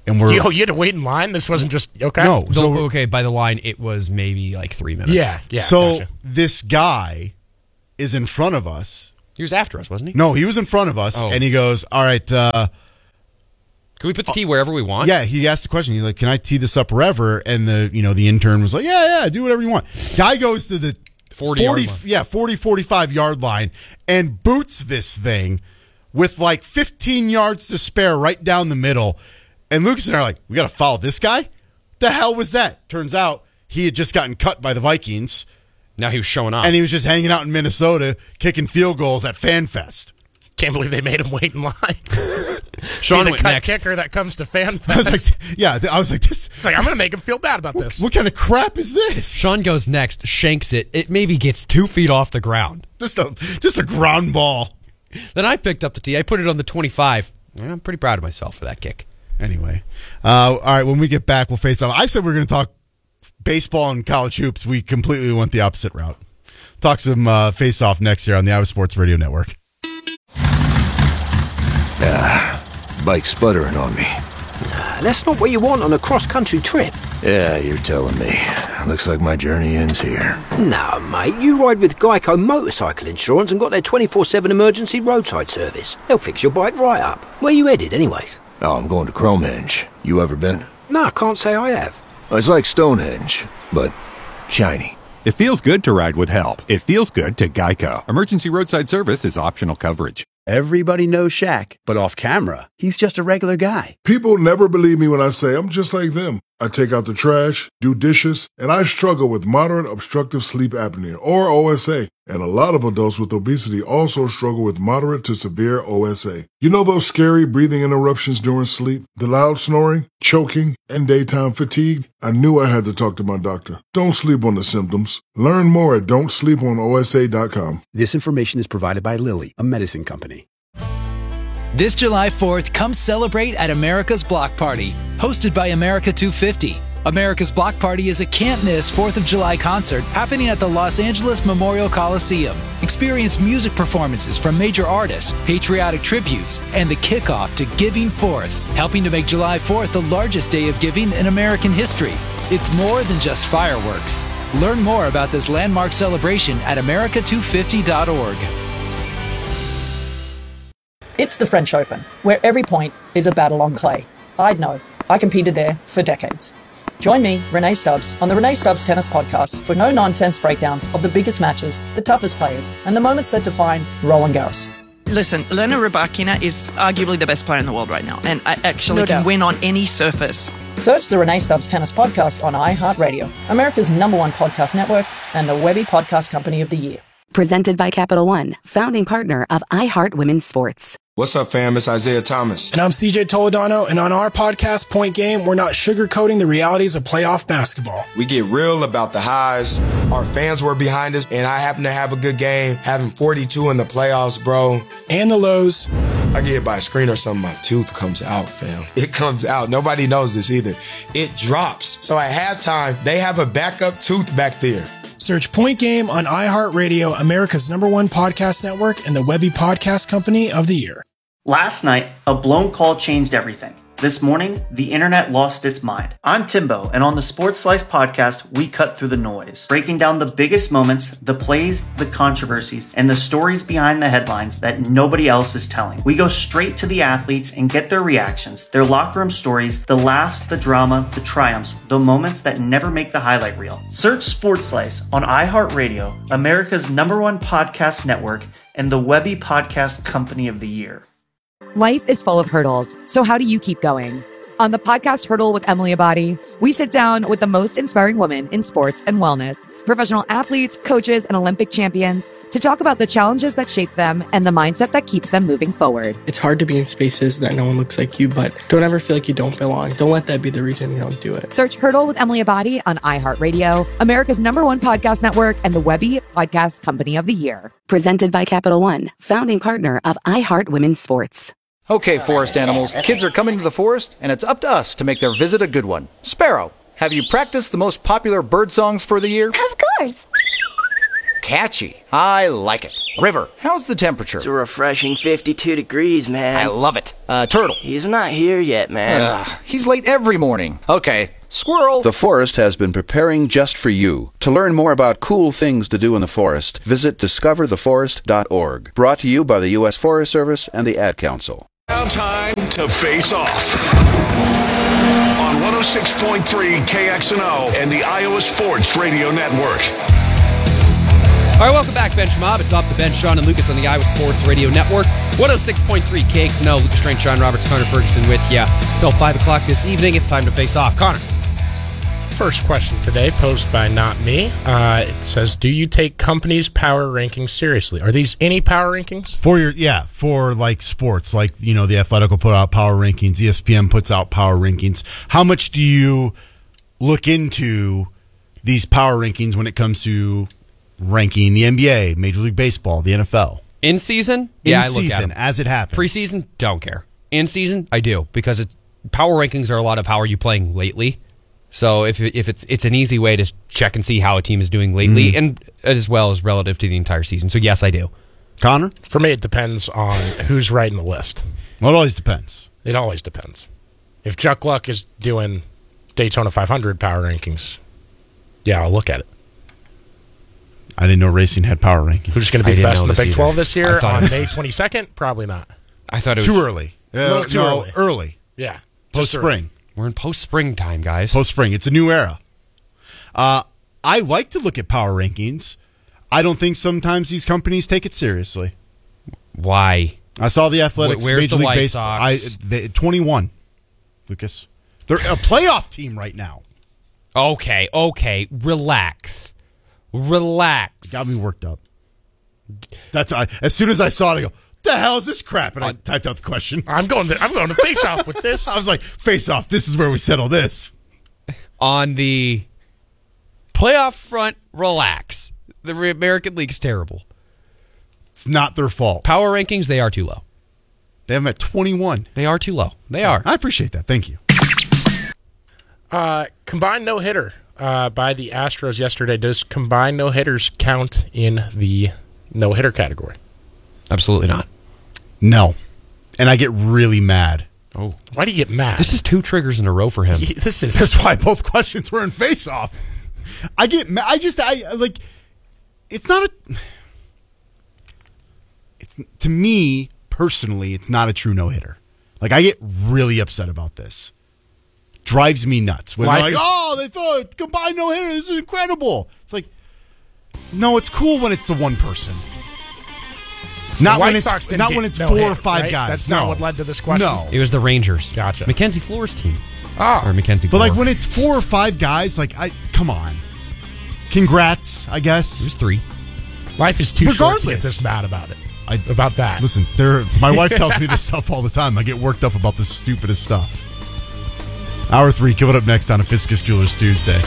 And we're Yo, you had to wait in line? This wasn't just, okay? No. The- So okay, by the line, it was maybe like three minutes. Yeah, yeah. So gotcha. this guy is in front of us. He was after us, wasn't he? No, he was in front of us, Oh. and he goes, all right, uh, Can we put the tee wherever we want? yeah, he asked the question. He's like, can I tee this up wherever? And the, you know, the intern was like, yeah, yeah, do whatever you want. Guy goes to the forty yard line. yeah, forty, forty-five yard line and boots this thing with like fifteen yards to spare right down the middle. And Lucas and I are like, we got to follow this guy? What the hell was that? Turns out he had just gotten cut by the Vikings. Now he was showing off. And he was just hanging out in Minnesota kicking field goals at FanFest. Can't believe they made him wait in line. Sean Be the went cut next. kicker that comes to FanFest. I was like, yeah, I was like, this. It's like, I'm going to make him feel bad about this. What kind of crap is this? Sean goes next, shanks it. It maybe gets two feet off the ground. Just a just a ground ball. Then I picked up the tee. I put it on the twenty-five. Yeah, I'm pretty proud of myself for that kick. Anyway, uh, all right, when we get back, we'll face off. I said we are going to talk baseball and college hoops. We completely went the opposite route. Talk some uh, face off next year on the Iowa Sports Radio Network. Ah, bike sputtering on me. Nah, that's not what you want on a cross-country trip. Yeah, you're telling me. Looks like my journey ends here. No, mate, you ride with Geico Motorcycle Insurance and got their twenty-four seven emergency roadside service. They'll fix your bike right up. Where you headed, anyways? Oh, I'm going to Cromenge. You ever been? No, I can't say I have. It's like Stonehenge, but shiny. It feels good to ride with help. It feels good to Geico. Emergency roadside service is optional coverage. Everybody knows Shaq, but off camera, he's just a regular guy. People never believe me when I say I'm just like them. I take out the trash, do dishes, and I struggle with moderate obstructive sleep apnea, or O S A. And a lot of adults with obesity also struggle with moderate to severe O S A. You know those scary breathing interruptions during sleep, the loud snoring, choking, and daytime fatigue? I knew I had to talk to my doctor. Don't sleep on the symptoms. Learn more at don't sleep on O S A dot com. This information is provided by Lilly, a medicine company. This July fourth, come celebrate at America's Block Party, hosted by America two fifty. America's Block Party is a can't-miss fourth of July concert happening at the Los Angeles Memorial Coliseum. Experience music performances from major artists, patriotic tributes, and the kickoff to Giving Fourth, helping to make July fourth the largest day of giving in American history. It's more than just fireworks. Learn more about this landmark celebration at America two fifty dot org. It's the French Open, where every point is a battle on clay. I'd know. I competed there for decades. Join me, Renee Stubbs, on the Renee Stubbs Tennis Podcast for no-nonsense breakdowns of the biggest matches, the toughest players, and the moments that define Roland Garros. Listen, Elena Rybakina is arguably the best player in the world right now, and I actually No can doubt. win on any surface. Search the Renee Stubbs Tennis Podcast on iHeartRadio, America's number one podcast network, and the Webby Podcast Company of the Year. Presented by Capital One, founding partner of iHeart Women's Sports. What's up, fam? It's Isaiah Thomas. And I'm C J Toledano, and on our podcast, Point Game, we're not sugarcoating the realities of playoff basketball. We get real about the highs. Our fans were behind us, and I happen to have a good game, having forty-two in the playoffs, bro. And the lows. I get hit by a screen or something, my tooth comes out, fam. It comes out. Nobody knows this either. It drops. So at halftime, they have a backup tooth back there. Search Point Game on iHeartRadio, America's number one podcast network, and the Webby Podcast Company of the Year. Last night, a blown call changed everything. This morning, the internet lost its mind. I'm Timbo, and on the Sports Slice podcast, we cut through the noise, breaking down the biggest moments, the plays, the controversies, and the stories behind the headlines that nobody else is telling. We go straight to the athletes and get their reactions, their locker room stories, the laughs, the drama, the triumphs, the moments that never make the highlight reel. Search Sports Slice on iHeartRadio, America's number one podcast network, and the Webby Podcast Company of the Year. Life is full of hurdles, so how do you keep going? On the podcast Hurdle with Emily Abadi, we sit down with the most inspiring women in sports and wellness, professional athletes, coaches, and Olympic champions to talk about the challenges that shape them and the mindset that keeps them moving forward. It's hard to be in spaces that no one looks like you, but don't ever feel like you don't belong. Don't let that be the reason you don't do it. Search Hurdle with Emily Abadi on iHeartRadio, America's number one podcast network, and the Webby Podcast Company of the Year. Presented by Capital One, founding partner of iHeart Women's Sports. Okay, forest animals, kids are coming to the forest, and it's up to us to make their visit a good one. Sparrow, have you practiced the most popular bird songs for the year? Of course. catchy. I like it. River, how's the temperature? It's a refreshing fifty-two degrees, man. I love it. Uh, Turtle. He's not here yet, man. Uh, he's late every morning. Okay. Squirrel. The forest has been preparing just for you. To learn more about cool things to do in the forest, visit discover the forest dot org. Brought to you by the U S Forest Service and the Ad Council. Now time to face off on one oh six point three K X N O and the Iowa Sports Radio Network. All right, welcome back, Bench Mob. It's Off the Bench, Sean and Lucas on the Iowa Sports Radio Network. one oh six point three K X N O. Lucas Strange, Sean Roberts, Connor Ferguson with you until five o'clock this evening. It's time to face off. Connor. First question today, posed by Not Me. Uh, it says, do you take companies' power rankings seriously? Are these any power rankings? For your yeah, for like sports, like, you know, the Athletic will put out power rankings, E S P N puts out power rankings. How much do you look into these power rankings when it comes to ranking the N B A, Major League Baseball, the N F L? In season? In Yeah, I look season, at them. as it happens. Preseason, don't care. In season, I do, because it, power rankings are a lot of how are you playing lately. So if if it's it's an easy way to check and see how a team is doing lately, Mhm. and as well as relative to the entire season. So yes, I do. Connor? For me, it depends on who's writing the list. Well, it always depends. It always depends. If Chuck Luck is doing Daytona five hundred power rankings, yeah, I'll look at it. I didn't know racing had power rankings. Who's going to be the best in the Big twelve this year on May twenty-second? Probably not. I thought it was Too early. A little Uh, too no, early. early. Yeah. Post just spring. We're in post-spring time, guys. Post-spring. It's a new era. Uh, I like to look at power rankings. I don't think sometimes these companies take it seriously. Why? I saw the Athletics, Wh- where's Major the League White Baseball. I, Sox? they, twenty-one, Lucas. They're a playoff team right now. Okay, okay. Relax. Relax. It got me worked up. That's I, as soon as I saw it, I go, the hell is this crap? And I typed out the question. I'm going to I'm going to face off with this. I was like, face off. This is where we settle this. On the playoff front, relax. The American League's terrible. It's not their fault. Power rankings, they are too low. They have them at twenty-one. They are too low. They are. I appreciate that. Thank you. Uh, combined no-hitter uh, by the Astros yesterday. Does combined no-hitters count in the no-hitter category? Absolutely not. No. And I get really mad. Oh. Why do you get mad? This is two triggers in a row for him. He- this is That's why both questions were in face-off. I get mad. I just, I like, it's not a, it's, to me, personally, it's not a true no-hitter. Like, I get really upset about this. Drives me nuts. When Life they're like, is- oh, they throw a combined no-hitter. This is incredible. It's like, no, it's cool when it's the one person. Not The White when it's Sox didn't not get when it's no four hit, or five right? guys. That's no. not what led to this question. No. It was the Rangers. Gotcha. Mackenzie Floor's team. Oh. Or Mackenzie But Floor. like when it's four or five guys, like I come on. Congrats, I guess. It was three. Life is too short to Regardless. get this mad about it. I, about that. Listen, there. My wife tells me this stuff all the time. I get worked up about the stupidest stuff. Hour three, coming up next on a Fiscus Jewelers Tuesday.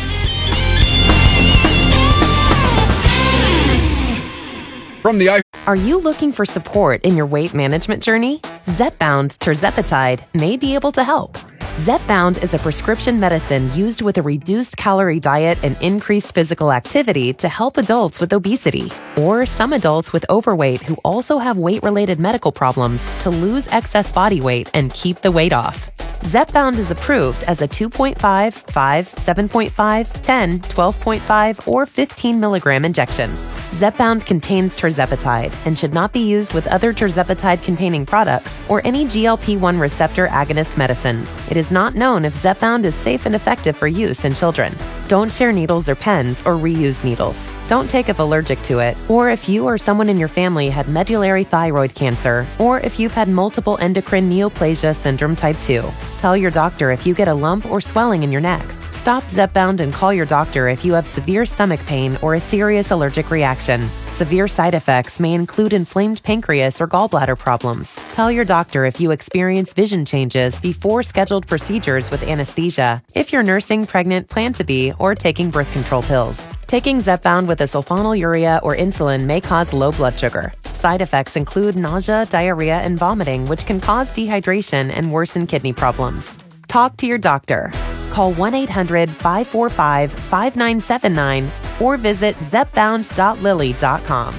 From the I- Are you looking for support in your weight management journey? Zepbound Tirzepatide may be able to help. Zepbound is a prescription medicine used with a reduced calorie diet and increased physical activity to help adults with obesity or some adults with overweight who also have weight-related medical problems to lose excess body weight and keep the weight off. Zepbound is approved as a two point five, five, seven point five, ten, twelve point five, or fifteen milligram injection. Zepbound contains tirzepatide and should not be used with other tirzepatide-containing products or any G L P one receptor agonist medicines. It is not known if Zepbound is safe and effective for use in children. Don't share needles or pens or reuse needles. Don't take if allergic to it, or if you or someone in your family had medullary thyroid cancer, or if you've had multiple endocrine neoplasia syndrome type two. Tell your doctor if you get a lump or swelling in your neck. Stop Zepbound and call your doctor if you have severe stomach pain or a serious allergic reaction. Severe side effects may include inflamed pancreas or gallbladder problems. Tell your doctor if you experience vision changes before scheduled procedures with anesthesia, if you're nursing, pregnant, plan to be, or taking birth control pills. Taking Zepbound with a sulfonylurea or insulin may cause low blood sugar. Side effects include nausea, diarrhea, and vomiting, which can cause dehydration and worsen kidney problems. Talk to your doctor. Call one eight hundred, five four five, five nine seven nine or visit zep bound dot lily dot com.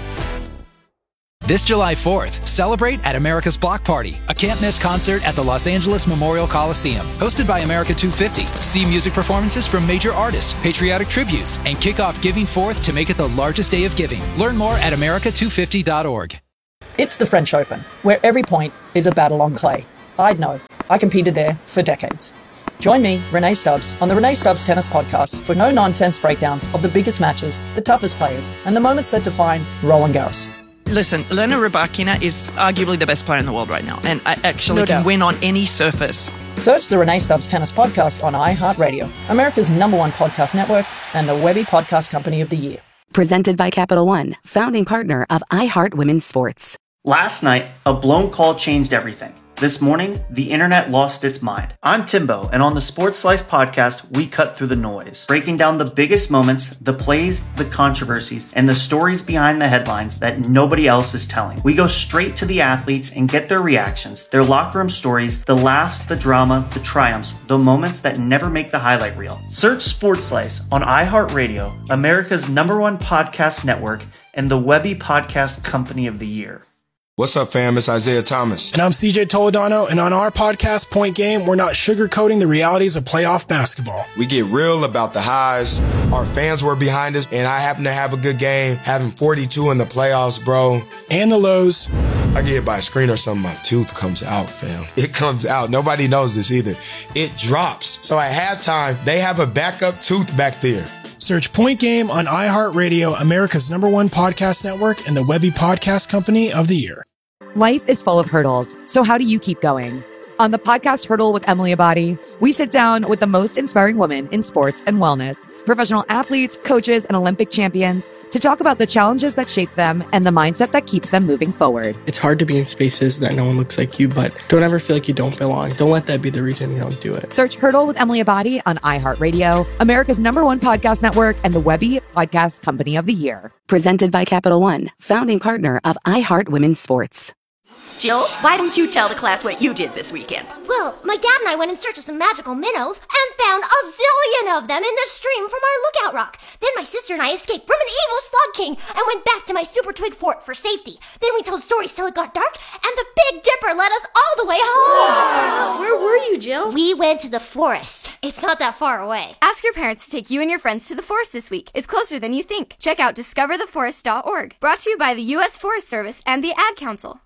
This July fourth, celebrate at America's Block Party, a can't-miss concert at the Los Angeles Memorial Coliseum. Hosted by America two fifty. See music performances from major artists, patriotic tributes, and kick off Giving Fourth to make it the largest day of giving. Learn more at america two fifty dot org. It's the French Open, where every point is a battle on clay. I'd know. I competed there for decades. Join me, Renee Stubbs, on the Renee Stubbs Tennis Podcast for no-nonsense breakdowns of the biggest matches, the toughest players, and the moments that define Roland Garros. Listen, Elena Rybakina is arguably the best player in the world right now, and I actually No can doubt. win on any surface. Search the Renee Stubbs Tennis Podcast on iHeartRadio, America's number one podcast network, and the Webby Podcast Company of the Year. Presented by Capital One, founding partner of iHeart Women's Sports. Last night, a blown call changed everything. This morning, the internet lost its mind. I'm Timbo, and on the Sports Slice podcast, we cut through the noise, breaking down the biggest moments, the plays, the controversies, and the stories behind the headlines that nobody else is telling. We go straight to the athletes and get their reactions, their locker room stories, the laughs, the drama, the triumphs, the moments that never make the highlight reel. Search Sports Slice on iHeartRadio, America's number one podcast network, and the Webby Podcast Company of the Year. What's up, fam? It's Isaiah Thomas. And I'm C J Toledano, and on our podcast, Point Game, we're not sugarcoating the realities of playoff basketball. We get real about the highs. Our fans were behind us, and I happen to have a good game, having forty-two in the playoffs, bro. And the lows. I get hit by a screen or something, my tooth comes out, fam. It comes out. Nobody knows this either. It drops. So at halftime, they have a backup tooth back there. Search Point Game on iHeartRadio, America's number one podcast network, and the Webby Podcast Company of the Year. Life is full of hurdles, so how do you keep going? On the podcast Hurdle with Emily Abadi, we sit down with the most inspiring women in sports and wellness, professional athletes, coaches, and Olympic champions to talk about the challenges that shape them and the mindset that keeps them moving forward. It's hard to be in spaces that no one looks like you, but don't ever feel like you don't belong. Don't let that be the reason you don't do it. Search Hurdle with Emily Abadi on iHeartRadio, America's number one podcast network, and the Webby Podcast Company of the Year. Presented by Capital One, founding partner of iHeart Women's Sports. Jill, why don't you tell the class what you did this weekend? Well, my dad and I went in search of some magical minnows and found a zillion of them in the stream from our lookout rock. Then my sister and I escaped from an evil slug king and went back to my super twig fort for safety. Then we told stories till it got dark, and the Big Dipper led us all the way home. Wow. Where were you, Jill? We went to the forest. It's not that far away. Ask your parents to take you and your friends to the forest this week. It's closer than you think. Check out discover the forest dot org. Brought to you by the U S Forest Service and the Ad Council.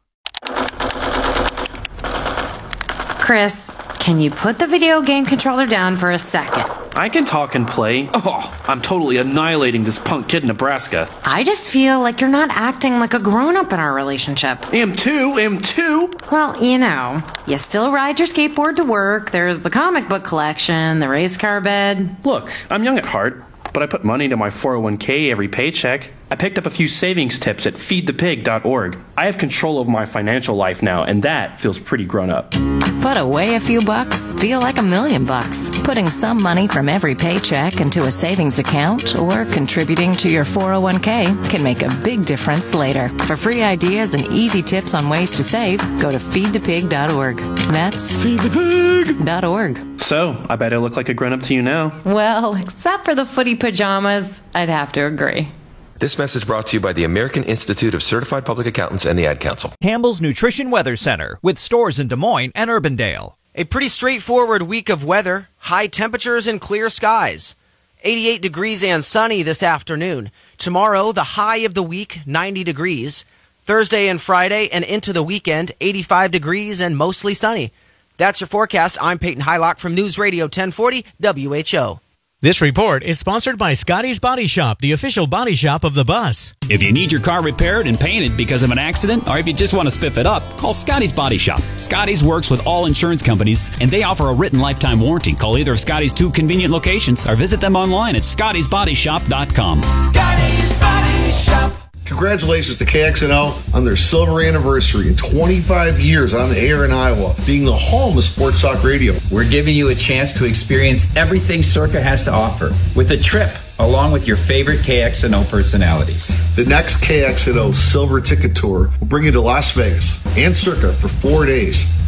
Chris, can you put the video game controller down for a second? I can talk and play. Oh, I'm totally annihilating this punk kid in Nebraska. I just feel like you're not acting like a grown-up in our relationship. Am too, am too. Well, you know, you still ride your skateboard to work, there's the comic book collection, the race car bed. Look, I'm young at heart, but I put money into my four oh one k every paycheck. I picked up a few savings tips at feed the pig dot org. I have control of my financial life now, and that feels pretty grown up. Put away a few bucks, feel like a million bucks. Putting some money from every paycheck into a savings account or contributing to your four oh one k can make a big difference later. For free ideas and easy tips on ways to save, go to feed the pig dot org. That's feed the pig dot org. So, I bet I look like a grown-up to you now. Well, except for the footy pajamas, I'd have to agree. This message brought to you by the American Institute of Certified Public Accountants and the Ad Council. Campbell's Nutrition Weather Center, with stores in Des Moines and Urbandale. A pretty straightforward week of weather, high temperatures and clear skies. eighty-eight degrees and sunny this afternoon. Tomorrow, the high of the week, ninety degrees. Thursday and Friday and into the weekend, eighty-five degrees and mostly sunny. That's your forecast. I'm Peyton Hylock from News Radio ten forty W H O. This report is sponsored by Scotty's Body Shop, the official body shop of the bus. If you need your car repaired and painted because of an accident, or if you just want to spiff it up, call Scotty's Body Shop. Scotty's works with all insurance companies, and they offer a written lifetime warranty. Call either of Scotty's two convenient locations or visit them online at scottys body shop dot com. Scotty's Body Shop. Congratulations to K X N O on their silver anniversary and twenty-five years on the air in Iowa, being the home of sports talk radio. We're giving you a chance to experience everything Circa has to offer with a trip along with your favorite K X N O personalities. The next K X N O Silver Ticket Tour will bring you to Las Vegas and Circa for four days.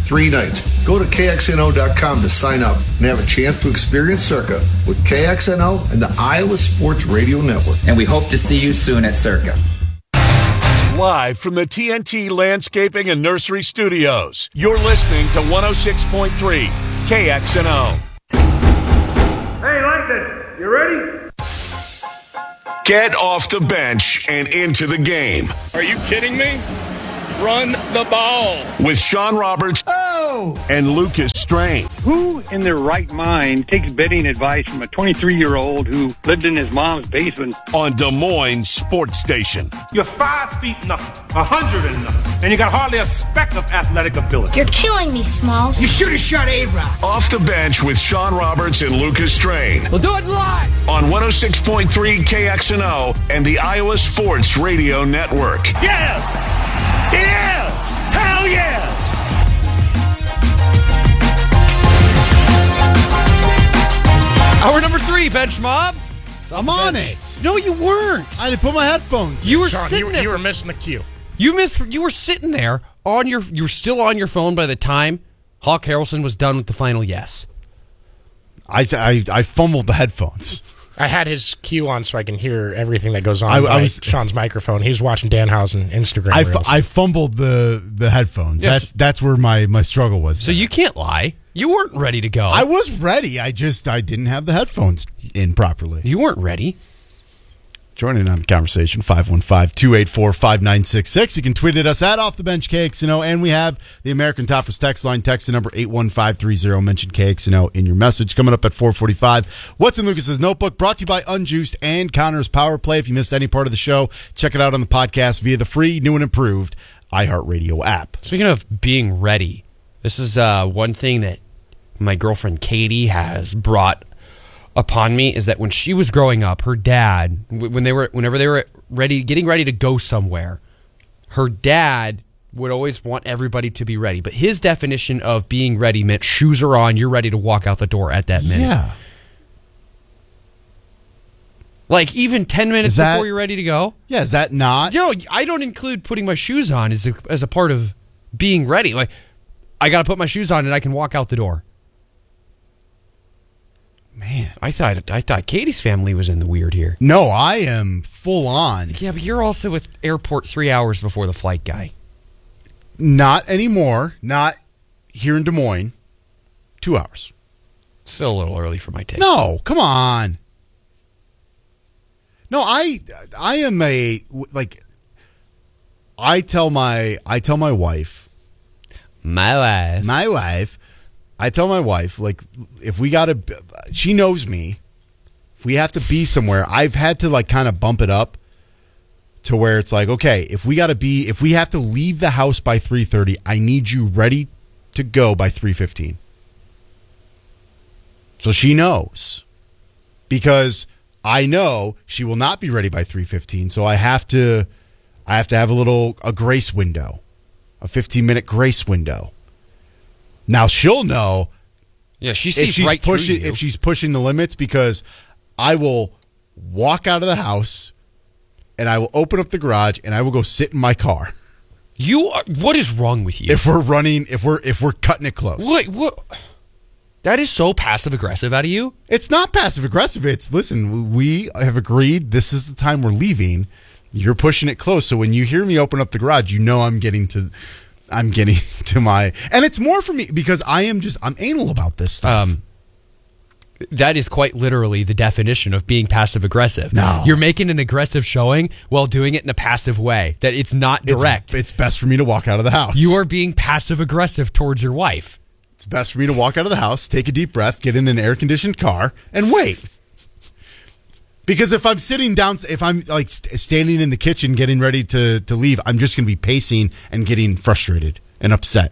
three nights. Go to K X N O dot com to sign up and have a chance to experience Circa with K X N O and the Iowa Sports Radio Network. And we hope to see you soon at Circa. Live from the T N T Landscaping and Nursery Studios, you're listening to one oh six point three K X N O. Hey, Langton, you ready? Get off the bench and into the game. Are you kidding me? Run the ball. With Sean Roberts oh. and Lucas Strain. Who in their right mind takes betting advice from a twenty-three-year-old who lived in his mom's basement? On Des Moines Sports Station. You're five feet nothing, a hundred and nothing, and you got hardly a speck of athletic ability. You're killing me, Smalls. You should have shot A-Rod. Off the bench with Sean Roberts and Lucas Strain. We'll do it live. On one oh six point three K X N O and the Iowa Sports Radio Network. Yeah! Yeah! Hell yeah! Hour number three, Bench Mob. I'm on it. No, you weren't. I didn't put my headphones in. You were Sean, sitting you, there. you were missing the cue. You missed. You were sitting there on your. You were still on your phone by the time Hawk Harrelson was done with the final yes. I, I, I fumbled the headphones. I had his cue on so I can hear everything that goes on I, by I was, Sean's microphone. He was watching Danhausen Instagram I, reels. I fumbled the, the headphones. Yes. That's that's where my, my struggle was. So you can't lie. You weren't ready to go. I was ready. I just I didn't have the headphones in properly. You weren't ready. Joining in on the conversation, five one five, two eight four, five nine six six. You can tweet at us at Off the Bench K X N O, and we have the American Toppers text line. Text the number eight one five three zero. Mention K X N O in your message. Coming up at four forty-five, What's in Lucas's Notebook, brought to you by Unjuiced and Connor's Power Play. If you missed any part of the show, check it out on the podcast via the free, new and improved iHeartRadio app. Speaking of being ready, this is uh, one thing that my girlfriend Katie has brought upon me, is that when she was growing up, her dad, when they were, whenever they were ready, getting ready to go somewhere, her dad would always want everybody to be ready. But his definition of being ready meant shoes are on, you're ready to walk out the door at that minute. Yeah. Like even ten minutes that, before you're ready to go. Yeah, is that not? You know, I don't include putting my shoes on as a, as a part of being ready. Like, I got to put my shoes on and I can walk out the door. Man, I thought I thought Katie's family was in the weird here. No, I am full on. Yeah, but you're also with airport three hours before the flight guy. Not anymore. Not here in Des Moines. Two hours. Still a little early for my taste. No, come on. No, I I am a like. I tell my I tell my wife. My wife. My wife. I tell my wife, like, if we got to, she knows me. If we have to be somewhere, I've had to, like, kind of bump it up to where it's like, okay, if we got to be, if we have to leave the house by three thirty, I need you ready to go by three fifteen. So she knows. Because I know she will not be ready by three fifteen, so I have to, I have to have a little, a grace window, a fifteen-minute grace window. Now she'll know. Yeah, she sees if she's right pushing through you. if she's pushing the limits, because I will walk out of the house and I will open up the garage and I will go sit in my car. You are, what is wrong with you? If we're running, if we're if we're cutting it close. What what? That is so passive aggressive out of you. It's not passive aggressive. It's listen, we have agreed this is the time we're leaving. You're pushing it close, so when you hear me open up the garage, you know I'm getting to I'm getting to my, and it's more for me because I am just, I'm anal about this stuff. Um, that is quite literally the definition of being passive aggressive. No. You're making an aggressive showing while doing it in a passive way, that it's not direct. It's, it's best for me to walk out of the house. You are being passive aggressive towards your wife. It's best for me to walk out of the house, take a deep breath, get in an air conditioned car, and wait. Because if I'm sitting down, if I'm like st- standing in the kitchen getting ready to, to leave, I'm just going to be pacing and getting frustrated and upset.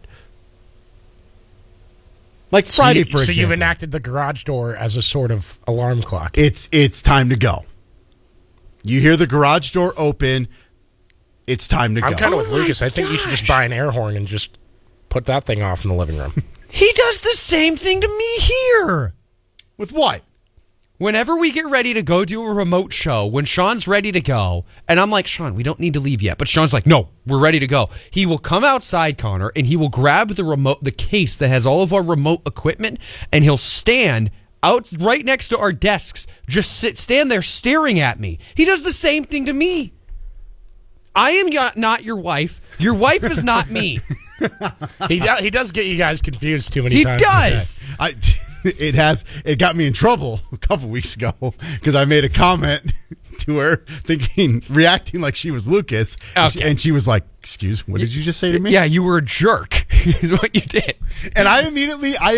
Like Friday, so you, for example. So you've enacted the garage door as a sort of alarm clock. It's it's time to go. You hear the garage door open. It's time to I'm go. I'm kind of oh with Lucas. I think you should just buy an air horn and just put that thing off in the living room. He does the same thing to me here. With what? Whenever we get ready to go do a remote show, when Sean's ready to go, and I'm like, Sean, we don't need to leave yet. But Sean's like, no, we're ready to go. He will come outside, Connor, and he will grab the remote, the case that has all of our remote equipment, and he'll stand out right next to our desks, just sit, stand there staring at me. He does the same thing to me. I am y- not your wife. Your wife is not me. he, do, he does get you guys confused too many he times. He does. I, it has. It got me in trouble a couple weeks ago because I made a comment to her, thinking, reacting like she was Lucas, Okay. and, she, and she was like, "Excuse, what did you just say to me?" Yeah, you were a jerk. Is what you did. And I immediately, I